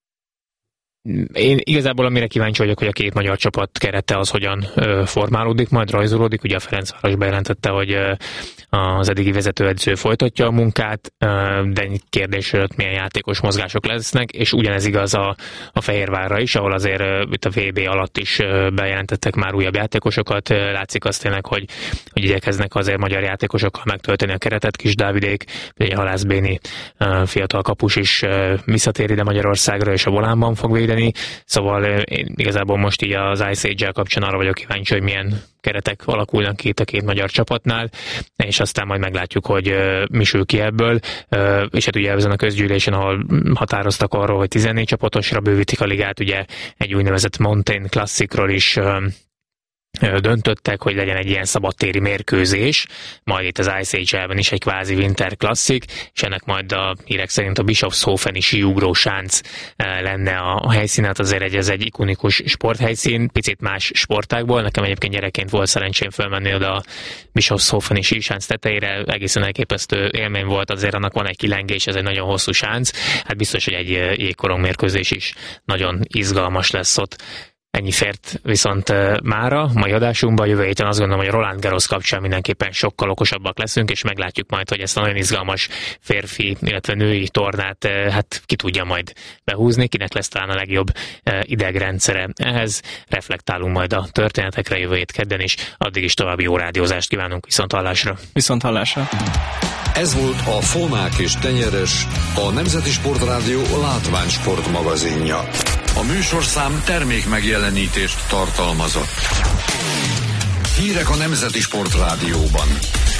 Én igazából amire kíváncsi vagyok, hogy a két magyar csapat kerete az hogyan formálódik, majd rajzolódik. Ugye a Ferencváros bejelentette, hogy az eddigi vezetőedző folytatja a munkát, de kérdés, hogy milyen játékos mozgások lesznek, és ugyanez igaz a, a Fehérvárra is, ahol azért itt a vé bé alatt is bejelentettek már újabb játékosokat. Látszik azt tényleg, hogy, hogy igyekeznek azért magyar játékosokkal megtölteni a keretet. Kis Dávidék, ugye Halász Béni fiatal kapus is visszatér ide Magyarországra, és a volánban fog védeni. Szóval én igazából most így az Ice Age-el kapcsán arra vagyok kíváncsi, hogy milyen keretek alakulnak ki itt a két magyar csapatnál, és aztán majd meglátjuk, hogy mi sül ki ebből. És hát ugye ezen a közgyűlésen, ahol határoztak arról, hogy tizennégy csapatosra bővítik a ligát, ugye egy úgynevezett Mountain Classicról is döntöttek, hogy legyen egy ilyen szabadtéri mérkőzés, majd itt az Ice Age-ben is egy kvázi Winter Classic, és ennek majd a hírek szerint a Bischofshofeni síugró sánc lenne a helyszínet, azért egy, ez egy ikonikus sporthelyszín, picit más sportágból. Nekem egyébként gyerekként volt szerencsém fölmenni oda a Bischofshofeni sísánc tetejére, egészen elképesztő élmény volt, azért annak van egy kilengés, ez egy nagyon hosszú sánc, hát biztos, hogy egy jégkorong mérkőzés is nagyon izgalmas lesz ott. Ennyi fért viszont mára, mai adásunkban, jövő héten azt gondolom, hogy a Roland Garros kapcsán mindenképpen sokkal okosabbak leszünk, és meglátjuk majd, hogy ezt a nagyon izgalmas férfi, illetve női tornát hát ki tudja majd behúzni, kinek lesz talán a legjobb idegrendszere. Ehhez reflektálunk majd a történetekre jövő hét kedden is, addig is további jó rádiózást kívánunk, viszont hallásra. Viszont hallásra. Ez volt a Fonák és Tenyeres, a Nemzeti Sportrádió látványsport magazinja. A műsorszám termék megjelenítést tartalmazott. Hírek a Nemzeti Sportrádióban.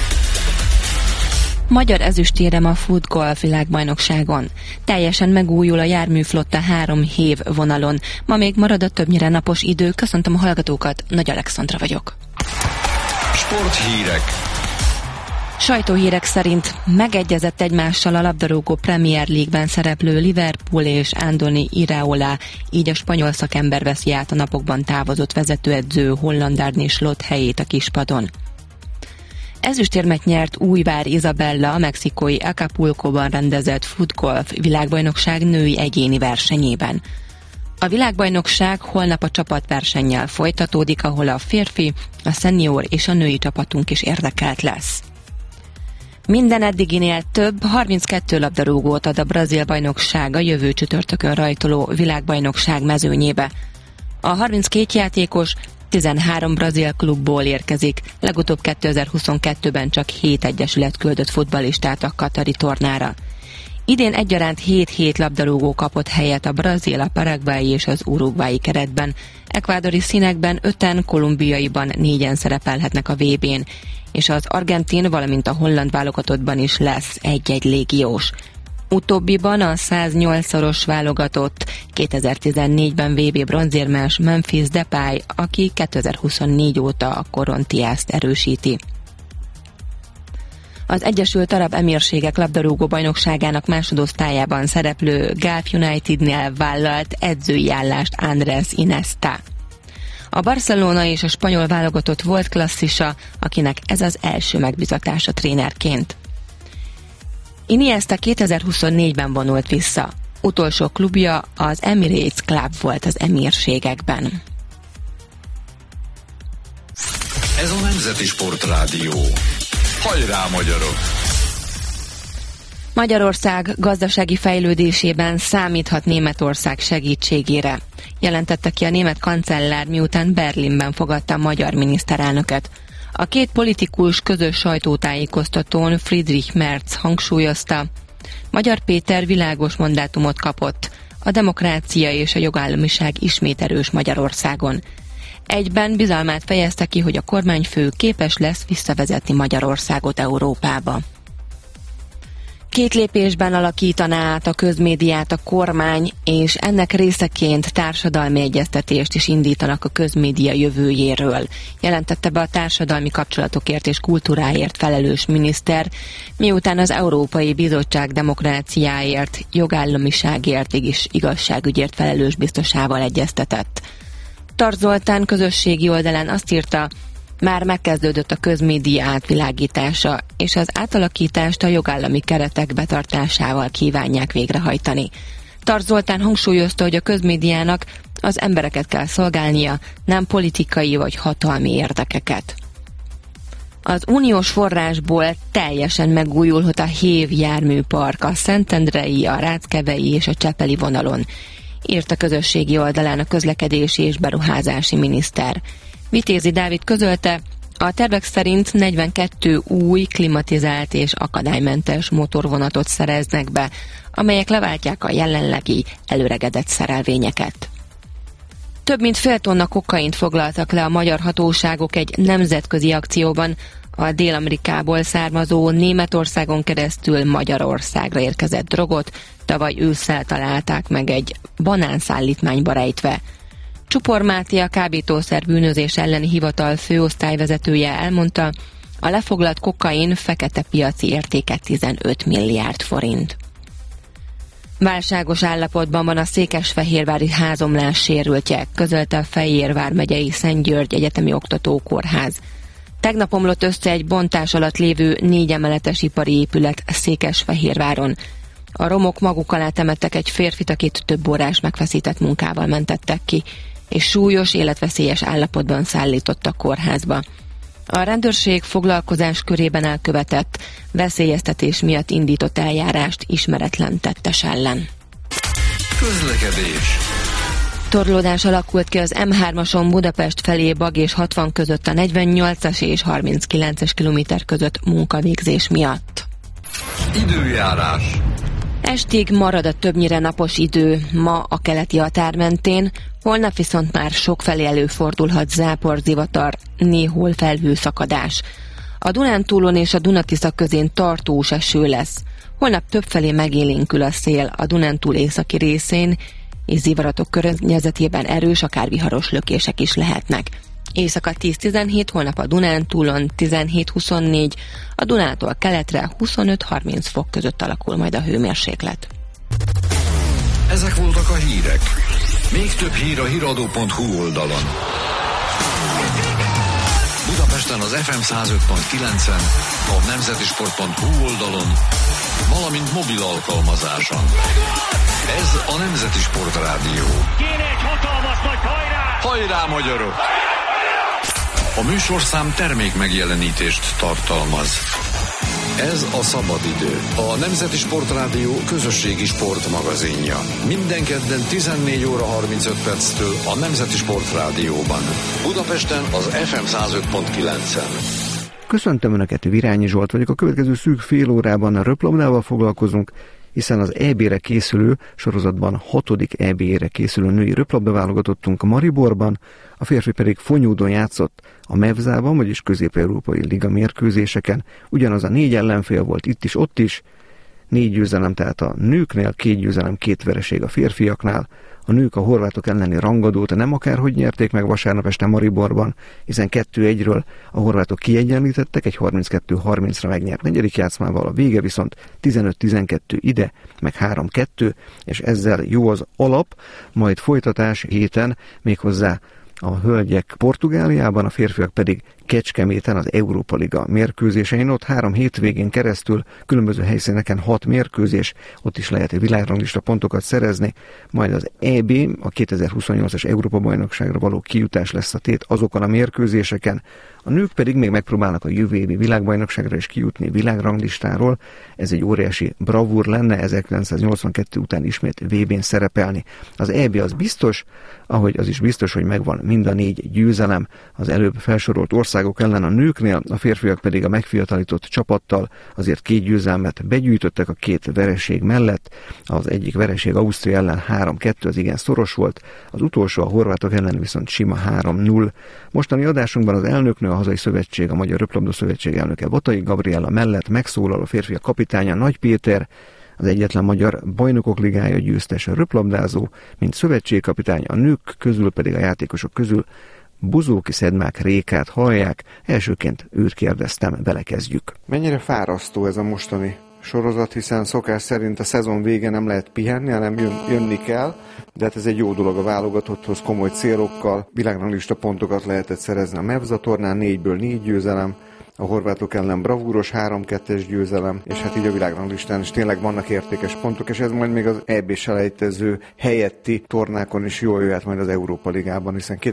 Magyar ezüstérem a futgolf világbajnokságon. Teljesen megújul a járműflotta három hév vonalon. Ma még marad a többnyire napos idő. Köszöntöm a hallgatókat, Nagy Alexandra vagyok. Sporthírek. Sajtóhírek szerint megegyezett egymással a labdarúgó Premier League-ben szereplő Liverpool és Andoni Iraola, így a spanyol szakember veszi át a napokban távozott vezetőedző Holland Arne Slot helyét a kispadon. Ezüstérmet nyert Újvár Izabella a mexikói Acapulco-ban rendezett futgolf világbajnokság női egyéni versenyében. A világbajnokság holnap a csapatversennyel folytatódik, ahol a férfi, a szenior és a női csapatunk is érdekelt lesz. Minden eddiginél több, harminckettő labdarúgót ad a brazil bajnokság a jövő csütörtökön rajtoló világbajnokság mezőnyébe. A harminckét játékos tizenhárom brazil klubból érkezik, legutóbb kétezer-huszonkettőben csak hét egyesület küldött futballistát a katari tornára. Idén egyaránt hét-hét labdarúgó kapott helyet a brazil, a paraguayi és az uruguayi keretben. Ekvádori színekben öten, kolumbiaiban négyen szerepelhetnek a vé bén, és az argentin, valamint a holland válogatottban is lesz egy-egy légiós. Utóbbiban a száznyolcszoros válogatott kétezer-tizennégyben vé bé bronzérmes Memphis Depay, aki kétezer-huszonnégy óta a Corinthians-t erősíti. Az Egyesült Arab Emírségek labdarúgó bajnokságának másodosztályában szereplő Gulf Unitednél vállalt edzői állást Andrés Iniesta. A Barcelona és a spanyol válogatott volt klasszisa, akinek ez az első megbizatása trénerként. Iniesta kétezer-huszonnégyben vonult vissza. Utolsó klubja az Emirates Club volt az Emírségekben. Ez a Nemzeti Sportrádió. Hajrá, magyarok! Magyarország gazdasági fejlődésében számíthat Németország segítségére, jelentette ki a német kancellár, miután Berlinben fogadta a magyar miniszterelnököt. A két politikus közös sajtótájékoztatón Friedrich Merz hangsúlyozta, Magyar Péter világos mandátumot kapott. A demokrácia és a jogállamiság ismét erős Magyarországon. Egyben bizalmát fejezte ki, hogy a kormányfő képes lesz visszavezetni Magyarországot Európába. Két lépésben alakítaná át a közmédiát a kormány, és ennek részeként társadalmi egyeztetést is indítanak a közmédia jövőjéről, jelentette be a társadalmi kapcsolatokért és kultúráért felelős miniszter, miután az Európai Bizottság demokráciáért, jogállamiságért és igazságügyért felelős biztosával egyeztetett. Tarts Zoltán közösségi oldalán azt írta, már megkezdődött a közmédia átvilágítása, és az átalakítást a jogállami keretek betartásával kívánják végrehajtani. Tarts Zoltán hangsúlyozta, hogy a közmédiának az embereket kell szolgálnia, nem politikai vagy hatalmi érdekeket. Az uniós forrásból teljesen megújulhat a Hév járműpark a Szentendrei, a Ráckevei és a Csepeli vonalon, írt a közösségi oldalán a közlekedési és beruházási miniszter. Vitézi Dávid közölte, a tervek szerint negyvenkettő új, klimatizált és akadálymentes motorvonatot szereznek be, amelyek leváltják a jelenlegi előregedett szerelvényeket. Több mint fél tonna kokaint foglaltak le a magyar hatóságok egy nemzetközi akcióban, a Dél-Amerikából származó Németországon keresztül Magyarországra érkezett drogot tavaly ősszel találták meg egy banánszállítmányba rejtve. Csupor Máté, a kábítószer bűnözés elleni hivatal főosztályvezetője elmondta, a lefoglalt kokain fekete piaci értéke tizenöt milliárd forint. Válságos állapotban van a székesfehérvári házomlás sérültje, közölte a Fejér vármegyei Szent György Egyetemi Oktatókórház. Tegnap omlott össze egy bontás alatt lévő négy emeletes ipari épület Székesfehérváron. A romok maguk alá temettek egy férfit, akit több órás megfeszített munkával mentettek ki, és súlyos, életveszélyes állapotban szállítottak kórházba. A rendőrség foglalkozás körében elkövetett veszélyeztetés miatt indított eljárást ismeretlen tettes ellen. Közlekedés. Torlódás alakult ki az M hármason Budapest felé Bag és hatvan között a negyvennyolcas és harminckilences kilométer között munkavégzés miatt. Időjárás. Estig marad a többnyire napos idő ma a keleti határ mentén, holnap viszont már sokfelé előfordulhat zápor, zivatar, néhol felhőszakadás. A Dunántúlon és a Dunatisza közén tartós eső lesz. Holnap többfelé megélénkül a szél a Dunántúl északi részén, és zivaratok környezetében erős, akár viharos lökések is lehetnek. Éjszaka tíz-tizenhét, holnap a Dunántúlon tizenhét-huszonnégy, a Dunától keletre huszonöt-harminc fok között alakul majd a hőmérséklet. Ezek voltak a hírek. Még több hír a híradó pont hu oldalon. Budapesten az ef em száz öt pont kilencen, a nemzetisport pont hu oldalon, valamint mobil alkalmazáson. Ez a Nemzeti Sport Rádió. Kéne egy hatalmas nagy hajrá! Hajrá, magyarok! A műsorszám termék megjelenítést tartalmaz. Ez a Szabadidő, a Nemzeti Sport Rádió közösségi sportmagazinja. Minden kedden tizennégy óra harmincöt perctől a Nemzeti Sport Rádióban. Budapesten az ef em száz öt pont kilencen. Köszöntöm Önöket, Virányi Zsolt vagyok. A következő szűk fél órában a röplabdával foglalkozunk, hiszen az é bé-re készülő, sorozatban hatodik é bé-re készülő női röplabdaválogatottunk Mariborban, a férfi pedig Fonyódon játszott a Mevzában, vagyis közép-európai liga mérkőzéseken. Ugyanaz a négy ellenfél volt itt is, ott is. Négy győzelem tehát a nőknél, két győzelem, két vereség a férfiaknál. A nők a horvátok elleni rangadót nem akárhogy nyerték meg vasárnap este Mariborban, hiszen kettő egyről a horvátok kiegyenlítettek, egy harminckettő harmincra megnyert negyedik játszmával, a vége viszont tizenöt tizenkettő ide, meg három kettő, és ezzel jó az alap, majd folytatás héten méghozzá a hölgyek Portugáliában, a férfiak pedig Kecskeméten az Európa Liga mérkőzésein. Ott három hétvégén keresztül különböző helyszíneken hat mérkőzés, ott is lehet világranglista pontokat szerezni, majd az é bé, a kétezer-huszonnyolcas Európa-bajnokságra való kijutás lesz a tét azokon a mérkőzéseken. A nők pedig még megpróbálnak a jövő évi világbajnokságra is kijutni világranglistáról. Ez egy óriási bravúr lenne, ezerkilencszáznyolcvankettő után ismét vé bén szerepelni. Az é bé az biztos, ahogy az is biztos, hogy megvan mind a négy győzelem az előbb felsorolt ország országok ellen a nőknél, a férfiak pedig a megfiatalított csapattal azért két győzelmet begyűjtöttek a két vereség mellett. Az egyik vereség Ausztria ellen három kettő, az igen szoros volt, az utolsó a horvátok ellen viszont sima három null. Mostani adásunkban az elnöknő, a hazai szövetség, a Magyar Röplabda Szövetség elnöke Botai Gabriella mellett megszólal a férfiak kapitánya Nagy Péter, az egyetlen magyar bajnokok ligája győztes röplabdázó, mint szövetségkapitány, a nők közül pedig a játékosok közül Buzóki Szedmák Rékát hallják. Elsőként őt kérdeztem, belekezdjük. Mennyire fárasztó ez a mostani sorozat, hiszen szokás szerint a szezon vége nem lehet pihenni, hanem jön, jönni kell, de hát ez egy jó dolog a válogatotthoz, komoly célokkal, világranglista pontokat lehetett szerezni a Mevza tornán, négyből négy győzelem, a horvátok ellen bravúros három kettes győzelem, és hát így a világranglistán is tényleg vannak értékes pontok, és ez majd még az é bé selejtező helyetti tornákon is jól jöhet majd az Európa Ligában, hiszen